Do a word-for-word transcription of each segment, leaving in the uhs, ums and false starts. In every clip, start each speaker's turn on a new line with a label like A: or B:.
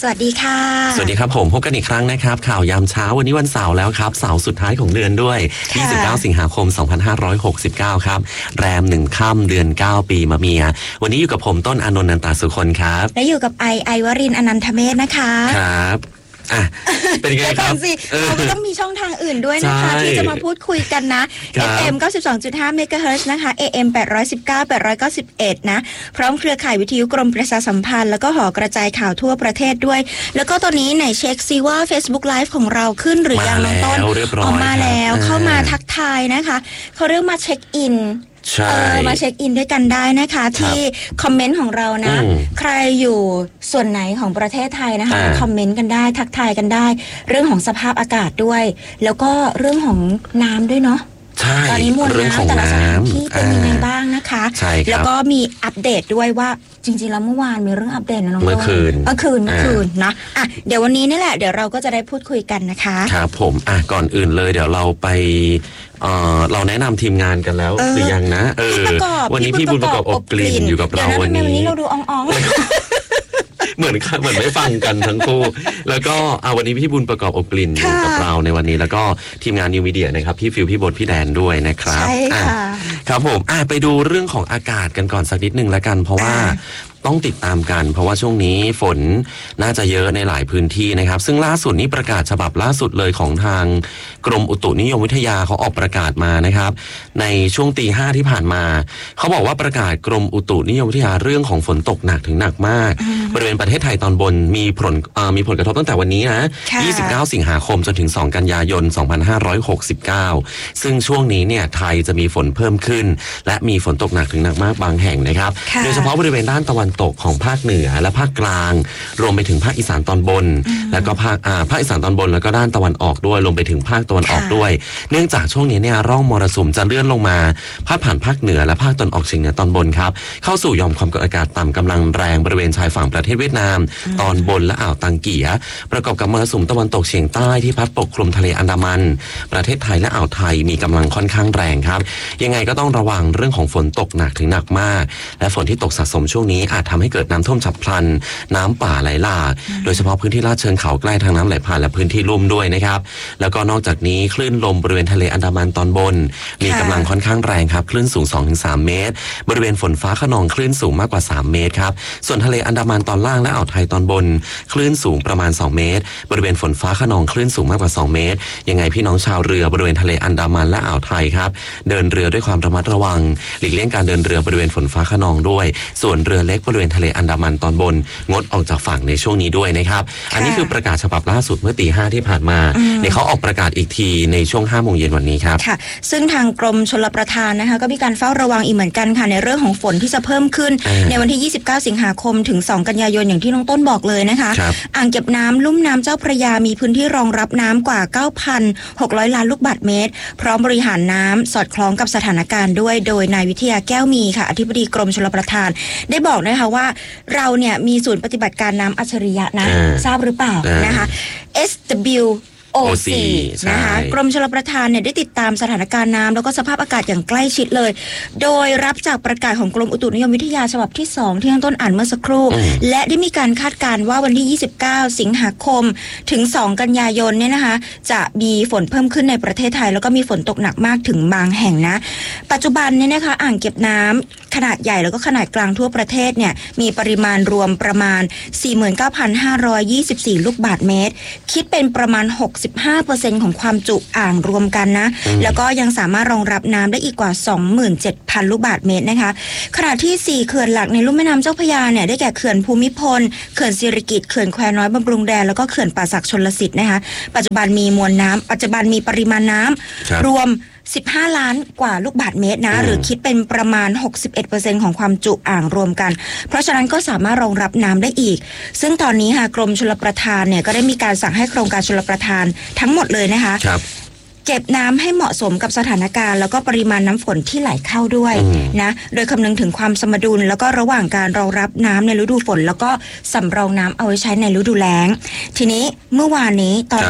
A: สวัสดีค่ะ
B: สวัสดีครับผมพบกันอีกครั้งนะครับข่าวยามเช้าวันนี้วันเสาร์แล้วครับเสาร์สุดท้ายของเดือนด้วยยี่สิบเก้าสิงหาคมสองพันห้าร้อยหกสิบเก้าครับแรมหนึ่งค่ำเดือนเก้าปีมะเมียวันนี้อยู่กับผมต้นอานนท์นันตาสุคนครับ
A: และอยู่กับไอไอวรินทร์อนันทเมธนะคะ
B: ครับอ่ะเป็นไงครับ
A: สิเราก็ต้องมีช่องทางอื่นด้วยนะคะที่จะมาพูดคุยกันนะ เอฟ เอ็ม เก้าสิบสองจุดห้า เมกะเฮิรตซ์นะคะ เอ เอ็ม แปดร้อยสิบเก้า แปดร้อยเก้าสิบเอ็ดนะพร้อมเครือข่ายวิทยุกรมประชาสัมพันธ์แล้วก็หอกระจายข่าวทั่วประเทศด้วยแล้วก็ตอนนี้ไหนเช็คซิว่า Facebook Live ของเราขึ้นหรือยังน้องต้นออกมาแล้วเข้ามาทักทายนะคะเขาเรียกมาเช็คอินเออมาเช็คอินด้วยกันได้นะคะที่คอมเมนต์ของเรานะใครอยู่ส่วนไหนของประเทศไทยนะคะคอมเมนต์กันได้ทักทายกันได้เรื่องของสภาพอากาศด้วยแล้วก็เรื่องของน้ำด้วยเนาะตอนนี้มวลน้ำแต่ละสถานที่เป็นยังไงบ้างนะคะแล้วก็มีอัปเดตด้วยว่าจริงๆแล้วเมื่อวานมีเรื่องอัปเดตนะน้อง
B: เมื่อคืน
A: เมื่อคืนเมื่อคืนนะอ่ะเดี๋ยววันนี้นี่แหละเดี๋ยวเราก็จะได้พูดคุยกันนะคะ
B: ครับผมอ่ะก่อนอื่นเลยเดี๋ยวเราไปเอ่อเราแนะนำทีมงานกันแล้วหรือยังนะเออวันนี้พี่บุญประกอบอบกลิ่นอยู่กับเราวันนี้
A: วันนี้เราดูอ่องๆ
B: เหมือนเหมือนไม่ฟังกันทั้งคู่แล้วก็อ่าวันนี้พี่บุญประกอบอบกลิ่นอยู่กับเราในวันนี้แล้วก็ทีมงานนิวมีเดียนะครับพี่ฟิวพี่บดพี่แดนด้วยนะครับ
A: ใช่ค่ะ
B: ครับผมอ่ะไปดูเรื่องของอากาศกันก่อนสักนิดนึงแล้วกันเพราะว่าต้องติดตามกันเพราะว่าช่วงนี้ฝนน่าจะเยอะในหลายพื้นที่นะครับซึ่งล่าสุดนี้ประกาศฉบับล่าสุดเลยของทางกรมอุตุนิยมวิทยาเขาออกประกาศมานะครับในช่วงตีห้าที่ผ่านมาเขาบอกว่าประกาศกรมอุตุนิยมวิทยาเรื่องของฝนตกหนักถึงหนักมากบริเวณประเทศไทยตอนบนมีผลมีผลกระทบตั้งแต่วันนี้นะยี่สิบเก้าสิงหาคมจนถึงสองกันยายนสองพันห้าร้อยหกสิบเก้าซึ่งช่วงนี้เนี่ยไทยจะมีฝนเพิ่มขึ้นและมีฝนตกหนักถึงหนักมากบางแห่งนะครับโดยเฉพาะบริเวณด้านตะวันตกของภาคเหนือและภาคกลางรวมไปถึงภาคอีสานตอนบนแล้วก็ภาคอ่าภาคอีสานตอนบนแล้วก็ด้านตะวันออกด้วยรวมไปถึงภาคตะวันออกด้วยเนื่องจากช่วงนี้เนี่ยร่องมรสุมจะเลื่อนลงมาพาดผ่านภาคเหนือและภาคตะวันออกเฉียงเหนือตอนบนครับเข้าสู่หย่อมความกดอากาศต่ำกำลังแรงบริเวณชายฝั่งประเทศเวียดนามตอนบนและอ่าวตังเกียประกอบกับมรสุมตะวันตกเฉียงใต้ที่พัดปกคลุมทะเลอันดามันประเทศไทยและอ่าวไทยมีกำลังค่อนข้างแรงครับยังไงก็ต้องระวังเรื่องของฝนตกหนักถึงหนักมากและฝนที่ตกสะสมช่วงนี้อาจทำให้เกิดน้ำท่วมฉับพลันน้ำป่าไหลหลากโดยเฉพาะพื้นที่ลาดเชิงเขาใกล้ทางน้ำไหลผ่านและพื้นที่ลุ่มด้วยนะครับแล้วก็นอกจากนี้คลื่นลมบริเวณทะเลอันดามันตอนบนมีกำลังค่อนข้างแรงครับคลื่นสูง สองถึงสาม เมตรบริเวณฝนฟ้าคะนองคลื่นสูงมากกว่าสามเมตรครับส่วนทะเลอันดามันตอนล่างและอ่าวไทยตอนบนคลื่นสูงประมาณสองเมตรบริเวณฝนฟ้าคะนองคลื่นสูงมากกว่าสองเมตรยังไงพี่น้องชาวเรือบริเวณทะเลอันดามันและอ่าวไทยครับเดินเรือด้วยความระมัดระวังหลีกเลี่ยงการเดินเรือบริเวณฝนฟ้าคะนองด้วยส่วนเรือเล็กบริเวณทะเลอันดามันตอนบนงดออกจากฝั่งในช่วงนี้ด้วยนะครับอันนี้คือประกาศฉบับล่าสุดเมื่อตีห้าที่ผ่านมาเนี่ยเขาออกประกาศอีกทีในช่วงห้าโมงเย็นวันนี้ครับ
A: ค่ะซึ่งทางกรมชลประทานนะคะก็มีการเฝ้าระวังอีกเหมือนกันค่ะในเรื่องของฝนที่จะเพิ่มขึ้นในวันที่ยี่สิบเก้าสิงหาคมถึงสองกันยายนอย่างที่น้องต้นบอกเลยนะคะอ่างเก็บน้ำลุ่มน้ำเจ้าพระยามีพื้นที่รองรับน้ำกว่า เก้าพันหกร้อย ล้านลูกบาศก์เมตรพร้อมบริหารน้ำสอดคล้องกับสถานการณ์ด้วยโดยนายวิทยาแก้วมีค่ะอธิบดีกรมชลประทานได้บอกนะคะว่าเราเนี่ยมีศูนย์ปฏิบัติการน้ำอัจฉริยะนะทราบหรือเปล่านะคะ เอส ดับเบิลยู โอ ซี นะคะกรมชลประทานเนี่ยได้ติดตามสถานการณ์น้ำแล้วก็สภาพอากาศอย่างใกล้ชิดเลยโดยรับจากประกาศของกรมอุตุนิยมวิทยาฉบับที่สองที่ต้นอ่านเมื่อสักครู่และได้มีการคาดการณ์ว่าวันที่ยี่สิบเก้าสิงหาคมถึงสองกันยายนเนี่ยนะคะจะมีฝนเพิ่มขึ้นในประเทศไทยแล้วก็มีฝนตกหนักมากถึงบางแห่งนะปัจจุบันเนี่ยนะคะอ่างเก็บน้ำขนาดใหญ่แล้วก็ขนาดกลางทั่วประเทศเนี่ยมีปริมาณรวมประมาณ สี่หมื่นเก้าพันห้าร้อยยี่สิบสี่ ลูกบาศก์เมตรคิดเป็นประมาณ หกสิบห้าเปอร์เซ็นต์ ของความจุอ่างรวมกันนะแล้วก็ยังสามารถรองรับน้ำได้อีกกว่า สองหมื่นเจ็ดพัน ลูกบาศก์เมตรนะคะขณะที่สี่เขื่อนหลักในลุ่มแม่น้ำเจ้าพระยาเนี่ยได้แก่เขื่อนภูมิพลเขื่อนสิริกิติ์เขื่อนแควน้อยบำรุงแดนแล้วก็เขื่อนป่าสักชลสิทธิ์นะคะปัจจุบันมีมวลน้ำปัจจุบันมีปริมาณน้ำรวมสิบห้าล้านกว่าลูกบาศก์เมตรนะหรือคิดเป็นประมาณ หกสิบเอ็ดเปอร์เซ็นต์ ของความจุอ่างรวมกันเพราะฉะนั้นก็สามารถรองรับน้ำได้อีกซึ่งตอนนี้ค่ะกรมชลประทานเนี่ยก็ได้มีการสั่งให้โครงการชลประทานทั้งหมดเลยนะคะเก็บน้ำให้เหมาะสมกับสถานการณ์แล้วก็ปริมาณน้ำฝนที่ไหลเข้าด้วยนะโดยคำนึงถึงความสมดุลแล้วก็ระหว่างการรองรับน้ำในฤดูฝนแล้วก็สำรองน้ำเอาไว้ใช้ในฤดูแล้งทีนี้เมื่อวานนี้ตอน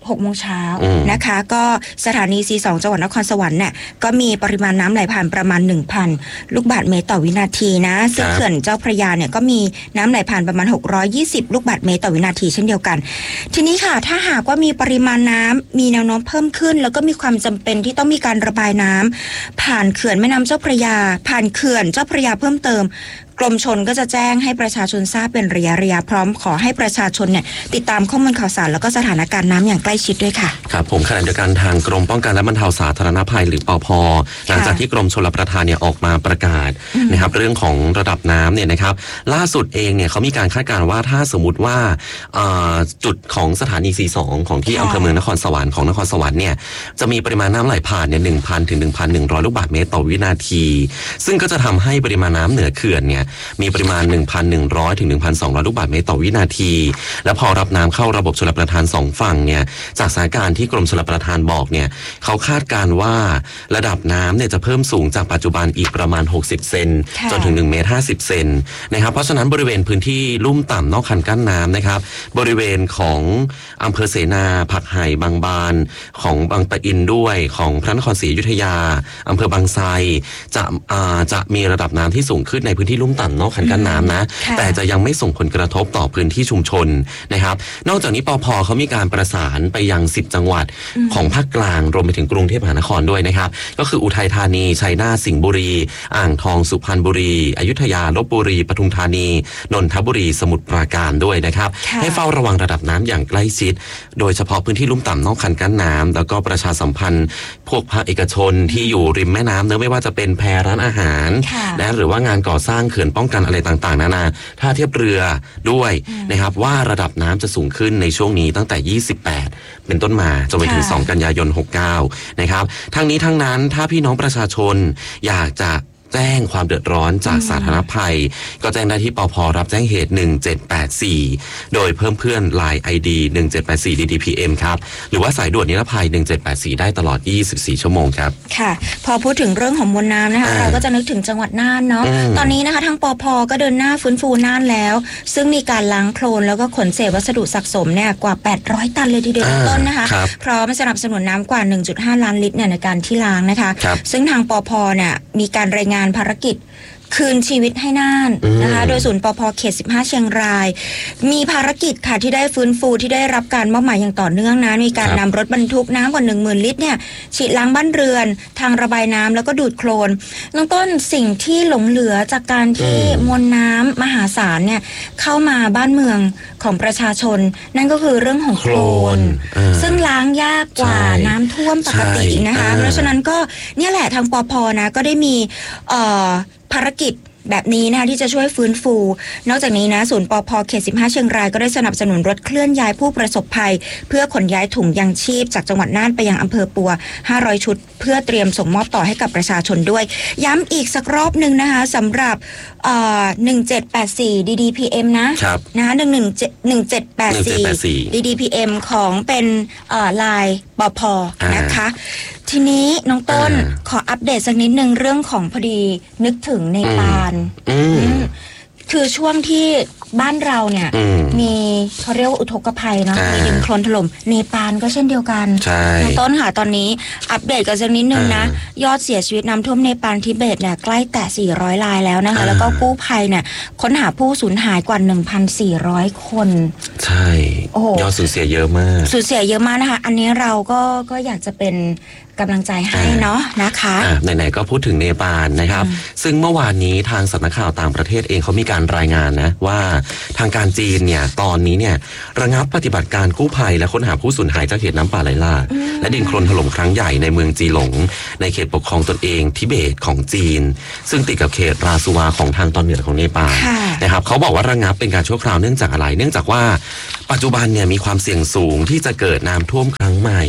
A: หกโมงเช้านะคะก็สถานี ซี สอง จังหวัดนครสวรรค์เนี่ยก็มีปริมาณน้ำไหลผ่านประมาณ หนึ่งพัน ลูกบาศก์เมตรต่อวินาทีนะซึ่งเขื่อนเจ้าพระยาเนี่ยก็มีน้ำไหลผ่านประมาณหกร้อยยี่สิบลูกบาศก์เมตรต่อวินาทีเช่นเดียวกันทีนี้ค่ะถ้าหากว่ามีปริมาณน้ำมีแนวโน้มเพิ่มขึ้นแล้วก็มีความจำเป็นที่ต้องมีการระบายน้ำผ่านเขื่อนแม่น้ำเจ้าพระยาผ่านเขื่อนเจ้าพระยาเพิ่มเติมกรมชลก็จะแจ้งให้ประชาชนทราบเป็นระยะระยะพร้อมขอให้ประชาชนเนี่ยติดตามข้อมูลข่าวสารแล้วก็สถานการณ์น้ำอย่างใกล้ชิดด้วยค่ะ
B: ครับผมขณะเดียวกันทางกรมป้องกันและบรรเทาสาธารณภัยหรือปภ.หลังจากที่กรมชลประทานเนี่ยออกมาประกาศนะครับเรื่องของระดับน้ำเนี่ยนะครับล่าสุดเองเนี่ยเขามีการคาดการณ์ว่าถ้าสมมติว่าจุดของสถานี ซี สอง ของที่อำเภอเมืองนครสวรรค์ของนครสวรรค์เนี่ยจะมีปริมาณน้ำไหลผ่านเนี่ย หนึ่งพัน ถึง หนึ่งพันหนึ่งร้อย ลูกบาศก์เมตรต่อวินาทีซึ่งก็จะทำให้ปริมาณน้ำเหนือเขื่อนเนี่ยมีปริมาณ หนึ่งพันหนึ่งร้อย ถึง หนึ่งพันสองร้อย ลูกบาศก์เมตรต่อวินาทีและพอรับน้ำเข้าระบบชลประทานสองฝั่งเนี่ยจากสถานการณ์ที่กรมชลประทานบอกเนี่ยเขาคาดการณ์ว่าระดับน้ำเนี่ยจะเพิ่มสูงจากปัจจุบันอีกประมาณหกสิบเซนจนถึงหนึ่งเมตรห้าสิบเซนนะครับเพราะฉะนั้นบริเวณพื้นที่ลุ่มต่ำนอกคันกั้นน้ำนะครับบริเวณของอำเภอเสนาผักไห่บางบานของบางปะอินด้วยของพระนครศรีอยุธยาอำเภอบางไทรจะอ่าจะมีระดับน้ำที่สูงขึ้นในพื้นที่ลุ่มต่ำนอกคันกั้นน้ำนะแต่จะยังไม่ส่งผลกระทบต่อพื้นที่ชุมชนนะครับนอกจากนี้ปภ.เขามีการประสานไปยังสิบจังหวัดของภาคกลางรวมไปถึงกรุงเทพมหานครด้วยนะครับก็คืออุทัยธานีชัยนาทสิงห์บุรีอ่างทองสุพรรณบุรีอยุธยาลพบุรีปทุมธานีนนทบุรีสมุทรปราการด้วยนะครับให้เฝ้าระวังระดับน้ำอย่างใกล้ชิดโดยเฉพาะพื้นที่ลุ่มต่ำนอกคันกั้นน้ำแล้วก็ประชาสัมพันธ์พวกภาคเอกชนที่อยู่ริมแม่น้ำเนื้อไม่ว่าจะเป็นแพร้านอาหารและหรือว่างานก่อสร้างเขื่อนป้องกันอะไรต่างๆนานาท่าเทียบเรือด้วยนะครับว่าระดับน้ำจะสูงขึ้นในช่วงนี้ตั้งแต่ยี่สิบแปดเป็นต้นมาจนไปถึงสองกันยายนหกสิบเก้านะครับทั้งนี้ทั้งนั้นถ้าพี่น้องประชาชนอยากจะแจ้งความเดือดร้อนจากสาธารณภัยก็แจ้งได้ที่ปภ.รับแจ้งเหตุหนึ่งเจ็ดแปดสี่โดยเพิ่มเพื่อน ไลน์ ไอ ดี หนึ่งเจ็ดแปดสี่ ดี ดี พี เอ็ม ครับหรือว่าสายด่วนนิรภัยหนึ่งเจ็ดแปดสี่ได้ตลอดยี่สิบสี่ชั่วโมงครับ
A: ค่ะพอพูดถึงเรื่องของมวลน้ำนะคะเราก็จะนึกถึงจังหวัดน่านเนาะตอนนี้นะคะทางปภ.ก็เดินหน้าฟื้นฟูน่านแล้วซึ่งมีการล้างโคลนแล้วก็ขนเศษวัสดุสะสมเนี่ยกว่าแปดร้อยตันเลยทีเดียวต้นนะคะพร้อมสนับสนุนน้ำกว่า หนึ่งจุดห้า ล้านลิตรเนี่ยในการที่ล้างนะคะซึ่งทางปภ.เนี่ยมีการรายงานภารกิจคืนชีวิตให้น่านนะคะโดยศูนย์ปภ.เขตสิบห้าเชียงรายมีภารกิจค่ะที่ได้ฟื้นฟูที่ได้รับการมอบหมายอย่างต่อเนื่องนะมีการนำรถบรรทุกน้ำกว่า หนึ่งหมื่น ลิตรเนี่ยฉีดล้างบ้านเรือนทางระบายน้ำแล้วก็ดูดโคลนน้องต้นสิ่งที่หลงเหลือจากการที่มวลน้ำมหาศาลเนี่ยเข้ามาบ้านเมืองของประชาชนนั่นก็คือเรื่องของโคลนซึ่งล้างยากกว่าน้ำท่วมปกตินะคะเพราะฉะนั้นก็เนี่ยแหละทางปภ.นะก็ได้มีเอ่อภารกิจแบบนี้นะคะที่จะช่วยฟื้นฟูนอกจากนี้นะศูนย์ปภ.เขตสิบห้าเชียงรายก็ได้สนับสนุนรถเคลื่อนย้ายผู้ประสบภัยเพื่อขนย้ายถุงยังชีพจากจังหวัดน่านไปยังอำเภอปัวห้าร้อยชุดเพื่อเตรียมส่งมอบต่อให้กับประชาชนด้วยย้ำอีกสักรอบนึงนะคะสำหรับเอ่อหนึ่งเจ็ดแปดสี่ ดี ดี พี เอ็ม นะนะคะหนึ่งหนึ่งเจ็ด หนึ่งเจ็ดแปดสี่ ดี ดี พี เอ็ม ของเป็นเอ่อ ไลน์ ปภ.นะคะทีนี้น้องต้นขออัปเดตสักนิดนึงเรื่องของพอดีนึกถึงเนปาลคือช่วงที่บ้านเราเนี่ยมีเขาเรียกว่าอุทกภัยเนาะมีดินโคลนถล่มเนปาลก็เช่นเดียวกันน้องต้นค่ะตอนนี้อัปเดตกันสักนิดนึงนะยอดเสียชีวิตน้ำท่วมเนปาลทิเบตเนี่ยใกล้แต่สี่ร้อยรายแล้วนะคะแล้วก็กู้ภัยเนี่ยค้นหาผู้สูญหายกว่า หนึ่งพันสี่ร้อย คน
B: ใช่ยอดสูญเสียเยอะมาก
A: สูญเสียเยอะมากนะคะอันนี้เราก็ก็อยากจะเป็นกำลังใจให้เนาะนะคะ
B: ไหนๆก็พูดถึงเนปาลนะครับซึ่งเมื่อวานนี้ทางสำนักข่าวต่างประเทศเองเขามีการรายงานนะว่าทางการจีนเนี่ยตอนนี้เนี่ยระงับปฏิบัติการกู้ภัยและค้นหาผู้สูญหายจากเหตุน้ำป่าไหลหลากและดินโคลนถล่มครั้งใหญ่ในเมืองจีหลงในเขตปกครองตนเองทิเบตของจีนซึ่งติดกับเขตราซูวาของทางตอนเหนือของเนปาลนะครับเขาบอกว่าระงับเป็นการชั่วคราวเนื่องจากอะไรเนื่องจากว่าปัจจุบันเนี่ยมีความเสี่ยงสูงที่จะเกิดน้ำท่วมครั้งใหม่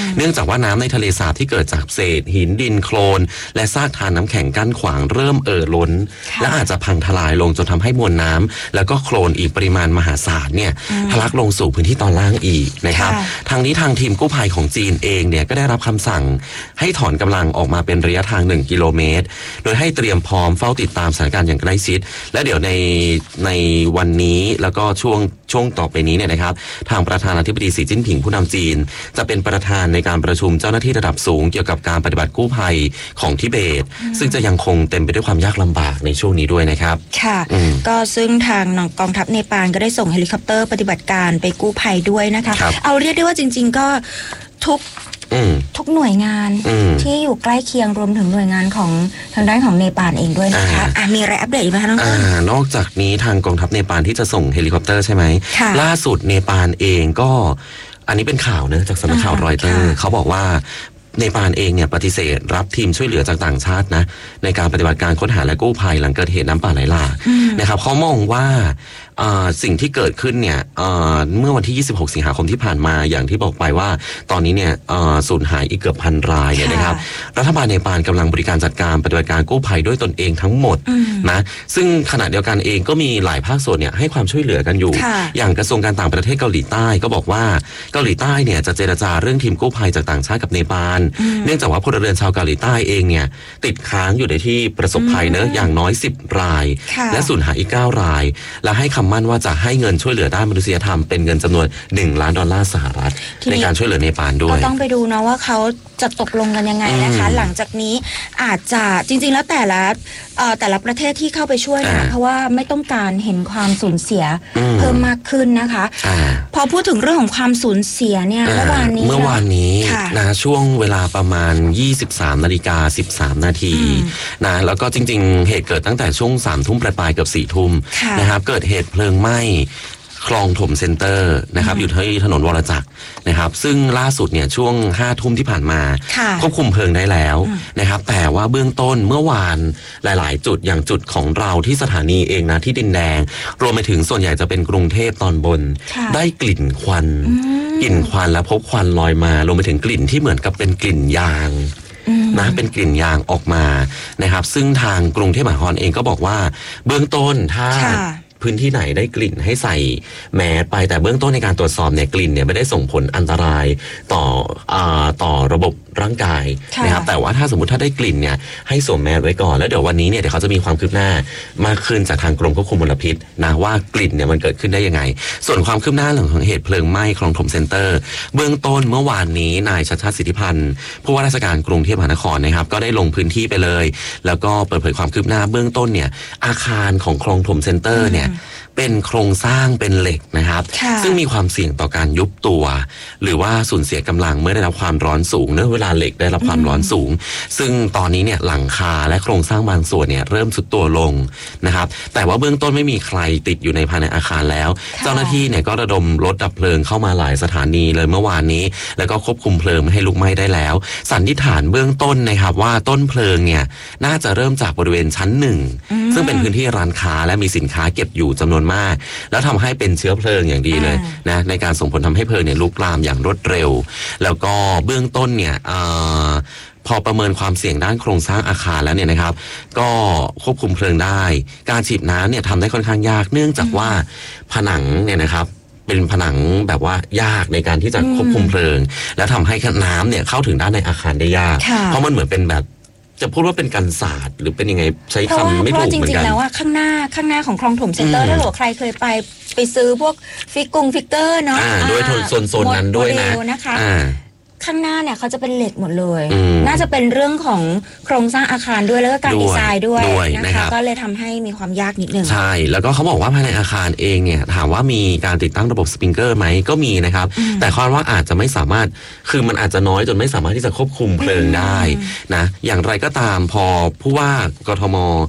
B: เนื่องจากว่าน้ำในทะเลสาบที่เกิดจากเศษหินดินโคลนและซากทานน้ำแข็งกั้นขวางเริ่มเอ่อล้นและอาจจะพังทลายลงจนทำให้มวลน้ำแล้วก็โคลนอีกปริมาณมหาศาลเนี่ยทะลักลงสู่พื้นที่ตอนล่างอีกนะครับทางนี้ทางทีมกู้ภัยของจีนเองเนี่ยก็ได้รับคำสั่งให้ถอนกำลังออกมาเป็นระยะทางหนึ่งกิโลเมตรโดยให้เตรียมพร้อมเฝ้าติดตามสถานการณ์อย่างใกล้ชิดและเดี๋ยวในในวันนี้แล้วก็ช่วงช่วงต่อไปนี้เนี่ยนะครับทางประธานาธิบดีสีจิ้นผิงผู้นำจีนจะเป็นประธานในการประชุมเจ้าหน้าที่ระดับสูงเกี่ยวกับการปฏิบัติกู้ภัยของทิเบตซึ่งจะยังคงเต็มไปด้วยความยากลำบากในช่วงนี้ด้วยนะครับ
A: ค่ะก็ซึ่งทางกองทัพเนปาลก็ได้ส่งเฮลิคอปเตอร์ปฏิบัติการไปกู้ภัยด้วยนะคะเอาเรียกได้ว่าจริงๆก็ทุกทุกหน่วยงานที่อยู่ใกล้เคียงรวมถึงหน่วยงานของทางด้านของเนปาลเองด้วยนะคะอ่ะมีอะไรอัปเดตอีกไหมคะน้องต้น
B: นอกจากนี้ทางกองทัพเนปาลที่จะส่งเฮลิคอปเตอร์ใช่ไหมล่าสุดเนปาลเองก็อันนี้เป็นข่าวนะจากสำนักข่าวรอยเตอร์เขาบอกว่าเนปาลเองเนี่ยปฏิเสธรับทีมช่วยเหลือจากต่างชาตินะในการปฏิบัติการค้นหาและกู้ภัยหลังเกิดเหตุน้ำป่าไหลหลากนะครับเขามองว่าสิ่งที่เกิดขึ้นเนี่ยเมื่อวันที่ยี่สิบหกสิงหาคมที่ผ่านมาอย่างที่บอกไปว่าตอนนี้เนี่ยสูญหายอีกเกือบพันรายเนี่ยนะครับรัฐบาลเนปาลกำลังบริการจัดการปฏิบัติการกู้ภัยด้วยตนเองทั้งหมดนะซึ่งขณะเดียวกันเองก็มีหลายภาคส่วนเนี่ยให้ความช่วยเหลือกันอยู่อย่างกระทรวงการต่างประเทศเกาหลีใต้ก็บอกว่าเกาหลีใต้เนี่ยจะเจรจาเรื่องทีมกู้ภัยจากต่างชาติกับเนปาลเนื่องจากว่าพลเรือนชาวเกาหลีใต้เองเนี่ยติดค้างอยู่ในที่ประสบภัยเนอะอย่างน้อยสิบรายและสูญหายอีกเก้ารายและให้คำมั่นว่าจะให้เงินช่วยเหลือด้านมนุษยธรรมเป็นเงินจำนวนหนึ่งล้านดอลลาร์สหรัฐในการช่วยเหลือเนปาลด้วย
A: ก็ต้องไปดูนะว่าเขาจะตกลงกันยังไงนะคะหลังจากนี้อาจจะจริงๆแล้วแต่ละแต่ละประเทศที่เข้าไปช่วยนะเพราะว่าไม่ต้องการเห็นความสูญเสียเพิ่มมากขึ้นนะคะพอพูดถึงเรื่องของความสูญเสียเนี่ยเมื่อวานนี้
B: เมื่อวานนี้นะช่วงเวลาประมาณยี่สิบสามนาฬิกาสิบสามนาทีนะแล้วก็จริงๆเหตุเกิดตั้งแต่ช่วงสามทุ่มปลายๆเกือบสี่ทุ่มนะครับเกิดเหตุเพลิงไหม้คลองถมเซ็นเตอร์นะครับอยู่ที่ถนนวรจักรนะครับซึ่งล่าสุดเนี่ยช่วงห้าทุ่มที่ผ่านมาควบคุมเพลิงได้แล้วนะครับแต่ว่าเบื้องต้นเมื่อวานหลายๆจุดอย่างจุดของเราที่สถานีเองนะที่ดินแดงรวมไปถึงส่วนใหญ่จะเป็นกรุงเทพตอนบนได้กลิ่นควันกลิ่นควันและพบควันลอยมารวมไปถึงกลิ่นที่เหมือนกับเป็นกลิ่นยางนะเป็นกลิ่นยางออกมานะครับซึ่งทางกรุงเทพมหานครเองก็บอกว่าเบื้องต้นถ้าพื้นที่ไหนได้กลิ่นให้ใส่แมสไปแต่เบื้องต้นในการตรวจสอบเนี่ยกลิ่นเนี่ยไม่ได้ส่งผลอันตรายต่ออ่าต่อระบบร่างกายนะครับแต่ว่าถ้าสมมติถ้าได้กลิ่นเนี่ยให้สวมแมสไว้ก่อนแล้วเดี๋ยววันนี้เนี่ยเดี๋ยวเขาจะมีความคืบหน้ามากขึ้นจากทางกรมควบคุมมลพิษนะว่ากลิ่นเนี่ยมันเกิดขึ้นได้ยังไงส่วนความคืบหน้าเรื่องของเหตุเพลิงไหม้คลองถมเซ็นเตอร์เบื้องต้นเมื่อวานนี้นายชัชชาติสิทธิพันธ์ผู้ว่าราชการกรุงเทพมหานครนะครับก็ได้ลงพื้นที่ไปเลยแล้วก็เปิดเผยความคืบหน้าเบื้องต้นเนี่ยอาคารของคลองถมเซ็นเตอร์เนี่ยเป็นโครงสร้างเป็นเหล็กนะครับซึ่งมีความเสี่ยงต่อการยุบตัวหรือว่าสูญเสียกำลังเมื่อได้รับความร้อนสูงเนื่องเวลาเหล็กได้รับความร้อนสูงซึ่งตอนนี้เนี่ยหลังคาและโครงสร้างบางส่วนเนี่ยเริ่มทรุดตัวลงนะครับแต่ว่าเบื้องต้นไม่มีใครติดอยู่ในภายในอาคารแล้วเจ้าหน้าที่เนี่ยก็ระดมรถดับเพลิงเข้ามาหลายสถานีเลยเมื่อวานนี้แล้วก็ควบคุมเพลิงไม่ให้ลุกไหม้ได้แล้วสันนิษฐานเบื้องต้นนะครับว่าต้นเพลิงเนี่ยน่าจะเริ่มจากบริเวณชั้นหนึ่งซึ่งเป็นพื้นที่ร้านค้าและมีสินค้าเก็บอยู่จำนวนมากแล้วทำให้เป็นเชื้อเพลิงอย่างดีเลยนะในการส่งผลทำให้เพลิงเนี่ยลุกลามอย่างรวดเร็วแล้วก็เบื้องต้นเนี่ยพอประเมินความเสี่ยงด้านโครงสร้างอาคารแล้วเนี่ยนะครับก็ควบคุมเพลิงได้การฉีดน้ำเนี่ยทำได้ค่อนข้างยากเนื่องจากว่าผนังเนี่ยนะครับเป็นผนังแบบว่ายากในการที่จะควบคุมเพลิงแล้วทำให้น้ำเนี่ยเข้าถึงด้านในอาคารได้ยากเพราะมันเหมือนเป็นแบบจะพูดว่าเป็นกันศาสตร์หรือเป็นยังไงใช้คำไม่ถูกเหมือนกันเพราะจริงๆแล้วว่า
A: ข้างหน้าข้างหน้าของคลองถมเซ็นเตอร์ถ้าเกิดใครเคยไปไปซื้อพวกฟิกกุงฟิกเกอร์เนาะ
B: ด้วยโซนๆนั้นด้วยนะ
A: นะคะข้างหน้าเนี่ยเขาจะเป็นเหล็กหมดเลยน่าจะเป็นเรื่องของโครงสร้างอาคารด้วยแล้วก็การดีไซน์ด้วยนะคะก็เลยทำให้มีความยากนิดนึง
B: ใช่แล้วก็เขาบอกว่าภายในอาคารเองเนี่ยถามว่ามีการติดตั้งระบบสปริงเกอร์ไหมก็มีนะครับแต่คาดว่าอาจจะไม่สามารถคือมันอาจจะน้อยจนไม่สามารถที่จะควบคุมเพลิงได้นะอย่างไรก็ตามพอผู้ว่ากทม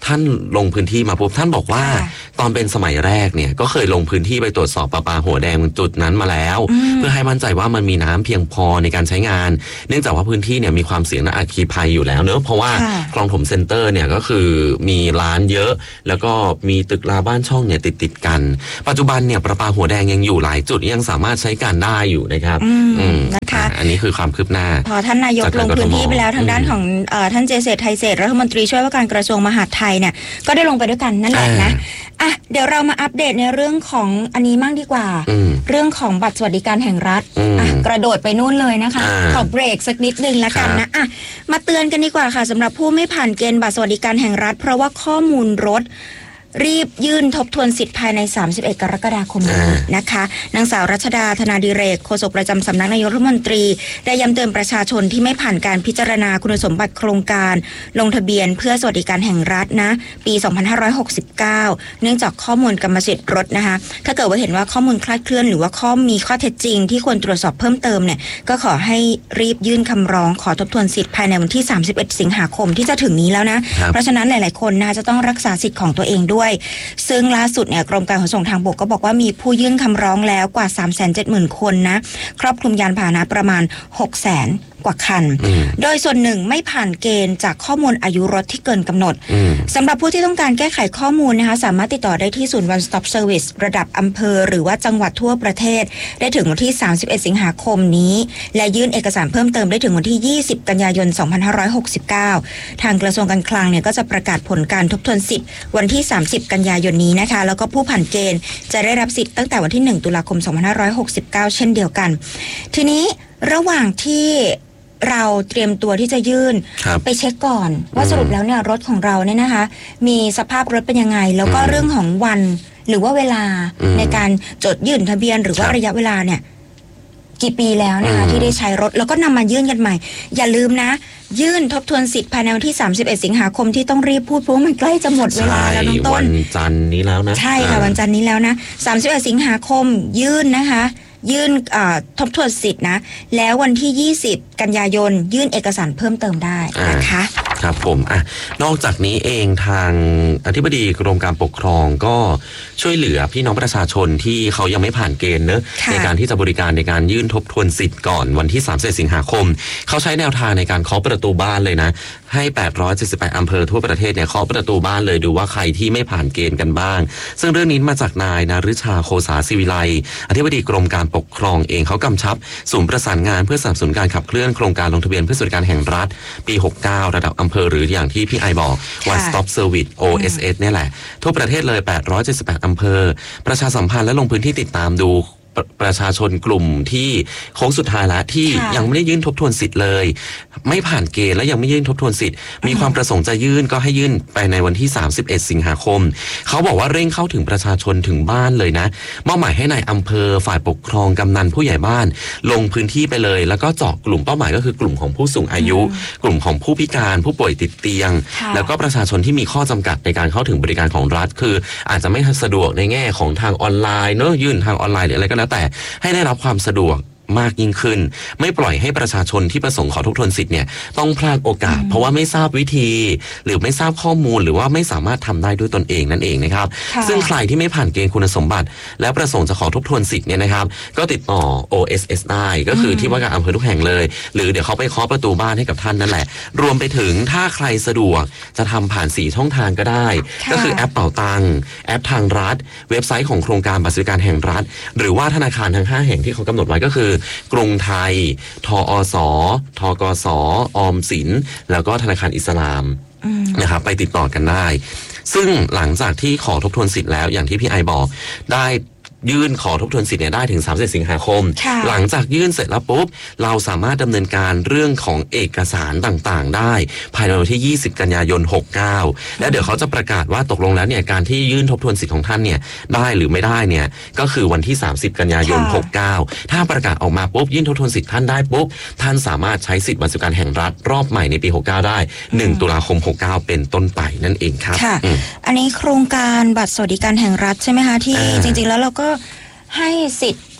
B: ท่านลงพื้นที่มาปุ๊บท่านบอกว่าตอนเป็นสมัยแรกเนี่ยก็เคยลงพื้นที่ไปตรวจสอบประปาหัวแดงจุดนั้นมาแล้วเพื่อให้มั่นใจว่ามันมีน้ำเพียงพอในการใช้งานเนื่องจากว่าพื้นที่เนี่ยมีความเสี่ยงและอัคคีภัยอยู่แล้วเนอะเพราะว่าคลองถมเซ็นเตอร์เนี่ยก็คือมีร้านเยอะแล้วก็มีตึกราบ้านช่องเนี่ยติดติดกันปัจจุบันเนี่ยประปาหัวแดงยังอยู่หลายจุดยังสามารถใช้การได้อยู่นะครับนะคะอันนี้คือความคืบหน้า
A: พอท่านนายกลงพื้นที่ไปแล้วทางด้านของท่านเจเศรษฐ์ไทยเศรษฐ์รัฐมนตรีช่วยว่าการกระทรวงมหาดไทยเนี่ยก็ได้ลงไปด้วยกันนั่นแหละนะอ่ะเดี๋ยวเรามาอัปเดตในเรื่องของอันนี้มั่งดีกว่าเรื่องของบัตรสวัสดิการแห่งรัฐอ่ะกระโดดไปนู่นเลยนะคะขอเบรกสักนิดนึงแล้วกันนะอ่ะมาเตือนกันดีกว่าค่ะสำหรับผู้ไม่ผ่านเกณฑ์บัตรสวัสดิการแห่งรัฐเพราะว่าข้อมูลรถรีบยื่นทบทวนสิทธิ์ภายในสามสิบเอ็ดกรกฎาคมนี้นะคะนางสาวรัชดาธนาดิเรกโฆษกประจำสำนักนายกรัฐมนตรีได้ย้ำเตือนประชาชนที่ไม่ผ่านการพิจารณาคุณสมบัติโครงการลงทะเบียนเพื่อสวัสดิการแห่งรัฐนะปีสองพันห้าร้อยหกสิบเก้าเนื่องจากข้อมูลกรรมสิทธิ์รถนะคะถ้าเกิดว่าเห็นว่าข้อมูลคลาดเคลื่อนหรือว่าข้อมีข้อเท็จจริงที่ควรตรวจสอบเพิ่มเติมเนี่ยก็ขอให้รีบยื่นคำร้องขอทบทวนสิทธิ์ภายในวันที่สามสิบเอ็ดสิงหาคมที่จะถึงนี้แล้วนะเพราะฉะนั้นหลายๆคนนะจะต้องรักษาสิทธิ์ของตัวเองด้วยซึ่งล่าสุดเนี่ยกรมการขนส่งทางบกก็บอกว่ามีผู้ยื่นคำร้องแล้วกว่า สามแสนเจ็ดหมื่น คนนะครอบคลุมยานพาหนะประมาณ หกแสน กว่าคันโดยส่วนหนึ่งไม่ผ่านเกณฑ์จากข้อมูลอายุรถที่เกินกำหนดสำหรับผู้ที่ต้องการแก้ไขข้อมูลนะคะสามารถติดต่อได้ที่ศูนย์ One Stop Service ระดับอำเภอหรือว่าจังหวัดทั่วประเทศได้ถึงวันที่สามสิบเอ็ดสิงหาคมนี้และยื่นเอกสารเพิ่มเติมได้ถึงวันที่ยี่สิบกันยายนสองพันห้าร้อยหกสิบเก้าทางกระทรวงการคลังเนี่ยก็จะประกาศผลการทบทวนสิทธิ์วันที่สามสิบกันยายนนี้นะคะแล้วก็ผู้ผ่านเกณฑ์จะได้รับสิทธิ์ตั้งแต่วันที่หนึ่งตุลาคมสองพันห้าร้อยหกสิบเก้าเช่นเดียวกันทีนี้ระหว่างที่เราเตรียมตัวที่จะยื่นไปเช็คก่อนว่าสรุปแล้วเนี่ยรถของเราเนี่ยนะคะมีสภาพรถเป็นยังไงแล้วก็เรื่องของวันหรือว่าเวลาในการจดยื่นทะเบียนหรือว่าระยะเวลาเนี่ยกี่ปีแล้วนะคะที่ได้ใช้รถแล้วก็นำมายื่นกันใหม่อย่าลืมนะยื่นทบทวนสิทธิ์ภายในวันที่สามสิบเอ็ดสิงหาคมที่ต้องรีบพูดเพราะว่ามันใกล้จะหมดเวลาแล้วน้องต้น
B: วันจันทร์นี้แล้วนะ
A: ใช่ค่ะวันจันทร์นี้แล้วนะสามสิบเอ็ดสิงหาคมยื่นนะคะยื่นทบทวนสิทธินะแล้ววันที่ยี่สิบกันยายนยื่นเอกสารเพิ่มเติมได้นะคะ
B: ครับผมอ่ะนอกจากนี้เองทางอธิบดีกรมการปกครองก็ช่วยเหลือพี่น้องประชาชนที่เขายังไม่ผ่านเกณฑ์เนอะในการที่จะบริการในการยื่นทบทวนสิทธิ์ก่อนวันที่สามสิบเอ็ดสิงหาคมเขาใช้แนวทางในการเคาะประตูบ้านเลยนะให้แปดร้อยเจ็ดสิบแปดอำเภอทั่วประเทศเนี่ยเคาะประตูบ้านเลยดูว่าใครที่ไม่ผ่านเกณฑ์กันบ้างซึ่งเรื่องนี้มาจากนายนฤชาโคสาศิวิไลอธิบดีกรมการปกครองเองเขากำชับศูนย์ประสานงานเพื่อสนับสนุนการขับเคลื่อนโครงการลงทะเบียนเพื่อสวัสดิการแห่งรัฐปีหกสิบเก้าระดับอำเภอหรืออย่างที่พี่ไอบอก One Stop Service โอ เอส เอส เนี่ยแหละทั่วประเทศเลยแปดร้อยเจ็ดสิบแปดอำเภอประชาสัมพันธ์และลงพื้นที่ติดตามดูประชาชนกลุ่มที่โค้งสุดท้ายแล้วที่ยังไม่ได้ยื่นทบทวนสิทธิ์เลยไม่ผ่านเกณฑ์และยังไม่ยื่นทบทวนสิทธิ์มีความประสงค์จะยื่นก็ให้ยื่นไปในวันที่สามสิบเอ็ดสิงหาคมเขาบอกว่าเร่งเข้าถึงประชาชนถึงบ้านเลยนะมอบหมายให้ในายอำเภอฝ่ายปกครองกำนันผู้ใหญ่บ้านลงพื้นที่ไปเลยแล้วก็เจาะกลุ่มเป้าหมายก็คือกลุ่มของผู้สูงอายุกลุ่มของผู้พิการผู้ป่วยติดเตียงแล้วก็ประชาชนที่มีข้อจำกัดในการเข้าถึงบริการของรัฐคืออาจจะไม่สะดวกในแง่ของทางออนไลน์เนอะยื่นทางออนไลน์หรืออะไรก็แล้วแต่ให้ได้รับความสะดวกมากยิ่งขึ้นไม่ปล่อยให้ประชาชนที่ประสงค์ขอทบทวนสิทธิ์เนี่ยต้องพลาดโอกาสเพราะว่าไม่ทราบวิธีหรือไม่ทราบข้อมูลหรือว่าไม่สามารถทำได้ด้วยตนเองนั่นเองนะครับซึ่งใครที่ไม่ผ่านเกณฑ์คุณสมบัติและประสงค์จะขอทบทวนสิทธิ์เนี่ยนะครับก็ติดต่อ โอ เอส เอส ได้ก็คือที่ว่าการอำเภอทุกแห่งเลยหรือเดี๋ยวเขาไปเคาะประตูบ้านให้กับท่านนั่นแหละรวมไปถึงถ้าใครสะดวกจะทำผ่านสี่ช่องทางก็ได้ก็คือแอปเป๋าตังแอปทางรัฐเว็บไซต์ของโครงการบัตรสวัสดิการแห่งรัฐหรือว่าธนาคารทั้งห้าแห่งที่เขากำหนดไว้ก็คือกรุงไทยทอสทกสออมสินแล้วก็ธนาคารอิสลามนะครับไปติดต่อกันได้ซึ่งหลังจากที่ขอทบทวนสิทธิ์แล้วอย่างที่พี่ไอบอกได้ยื่นขอทบทวนสิทธิ์เนี่ยได้ถึงสามสิบเอ็ดสิงหาคมหลังจากยื่นเสร็จแล้วปุ๊บเราสามารถดำเนินการเรื่องของเอกสารต่างๆได้ภายในวันที่ยี่สิบกันยายนหกสิบเก้าแล้วเดี๋ยวเขาจะประกาศว่าตกลงแล้วเนี่ยการที่ยื่นทบทวนสิทธิ์ของท่านเนี่ยได้หรือไม่ได้เนี่ยก็คือวันที่สามสิบกันยายนหกสิบเก้าถ้าประกาศออกมาปุ๊บยื่นทบทวนสิทธิ์ท่านได้ปุ๊บท่านสามารถใช้สิทธิ์บัตรสวัสดิการแห่งรัฐรอบใหม่ในปีหกสิบเก้าได้หนึ่งตุลาคมหกสิบเก้าเป็นต้นไปนั่นเองครับ
A: อันนี้โครงการบัตรสวัสดิการแห่งรัฐใช่ไหมคะที่จริงๆแล้วเราก็ให้สิทธิ์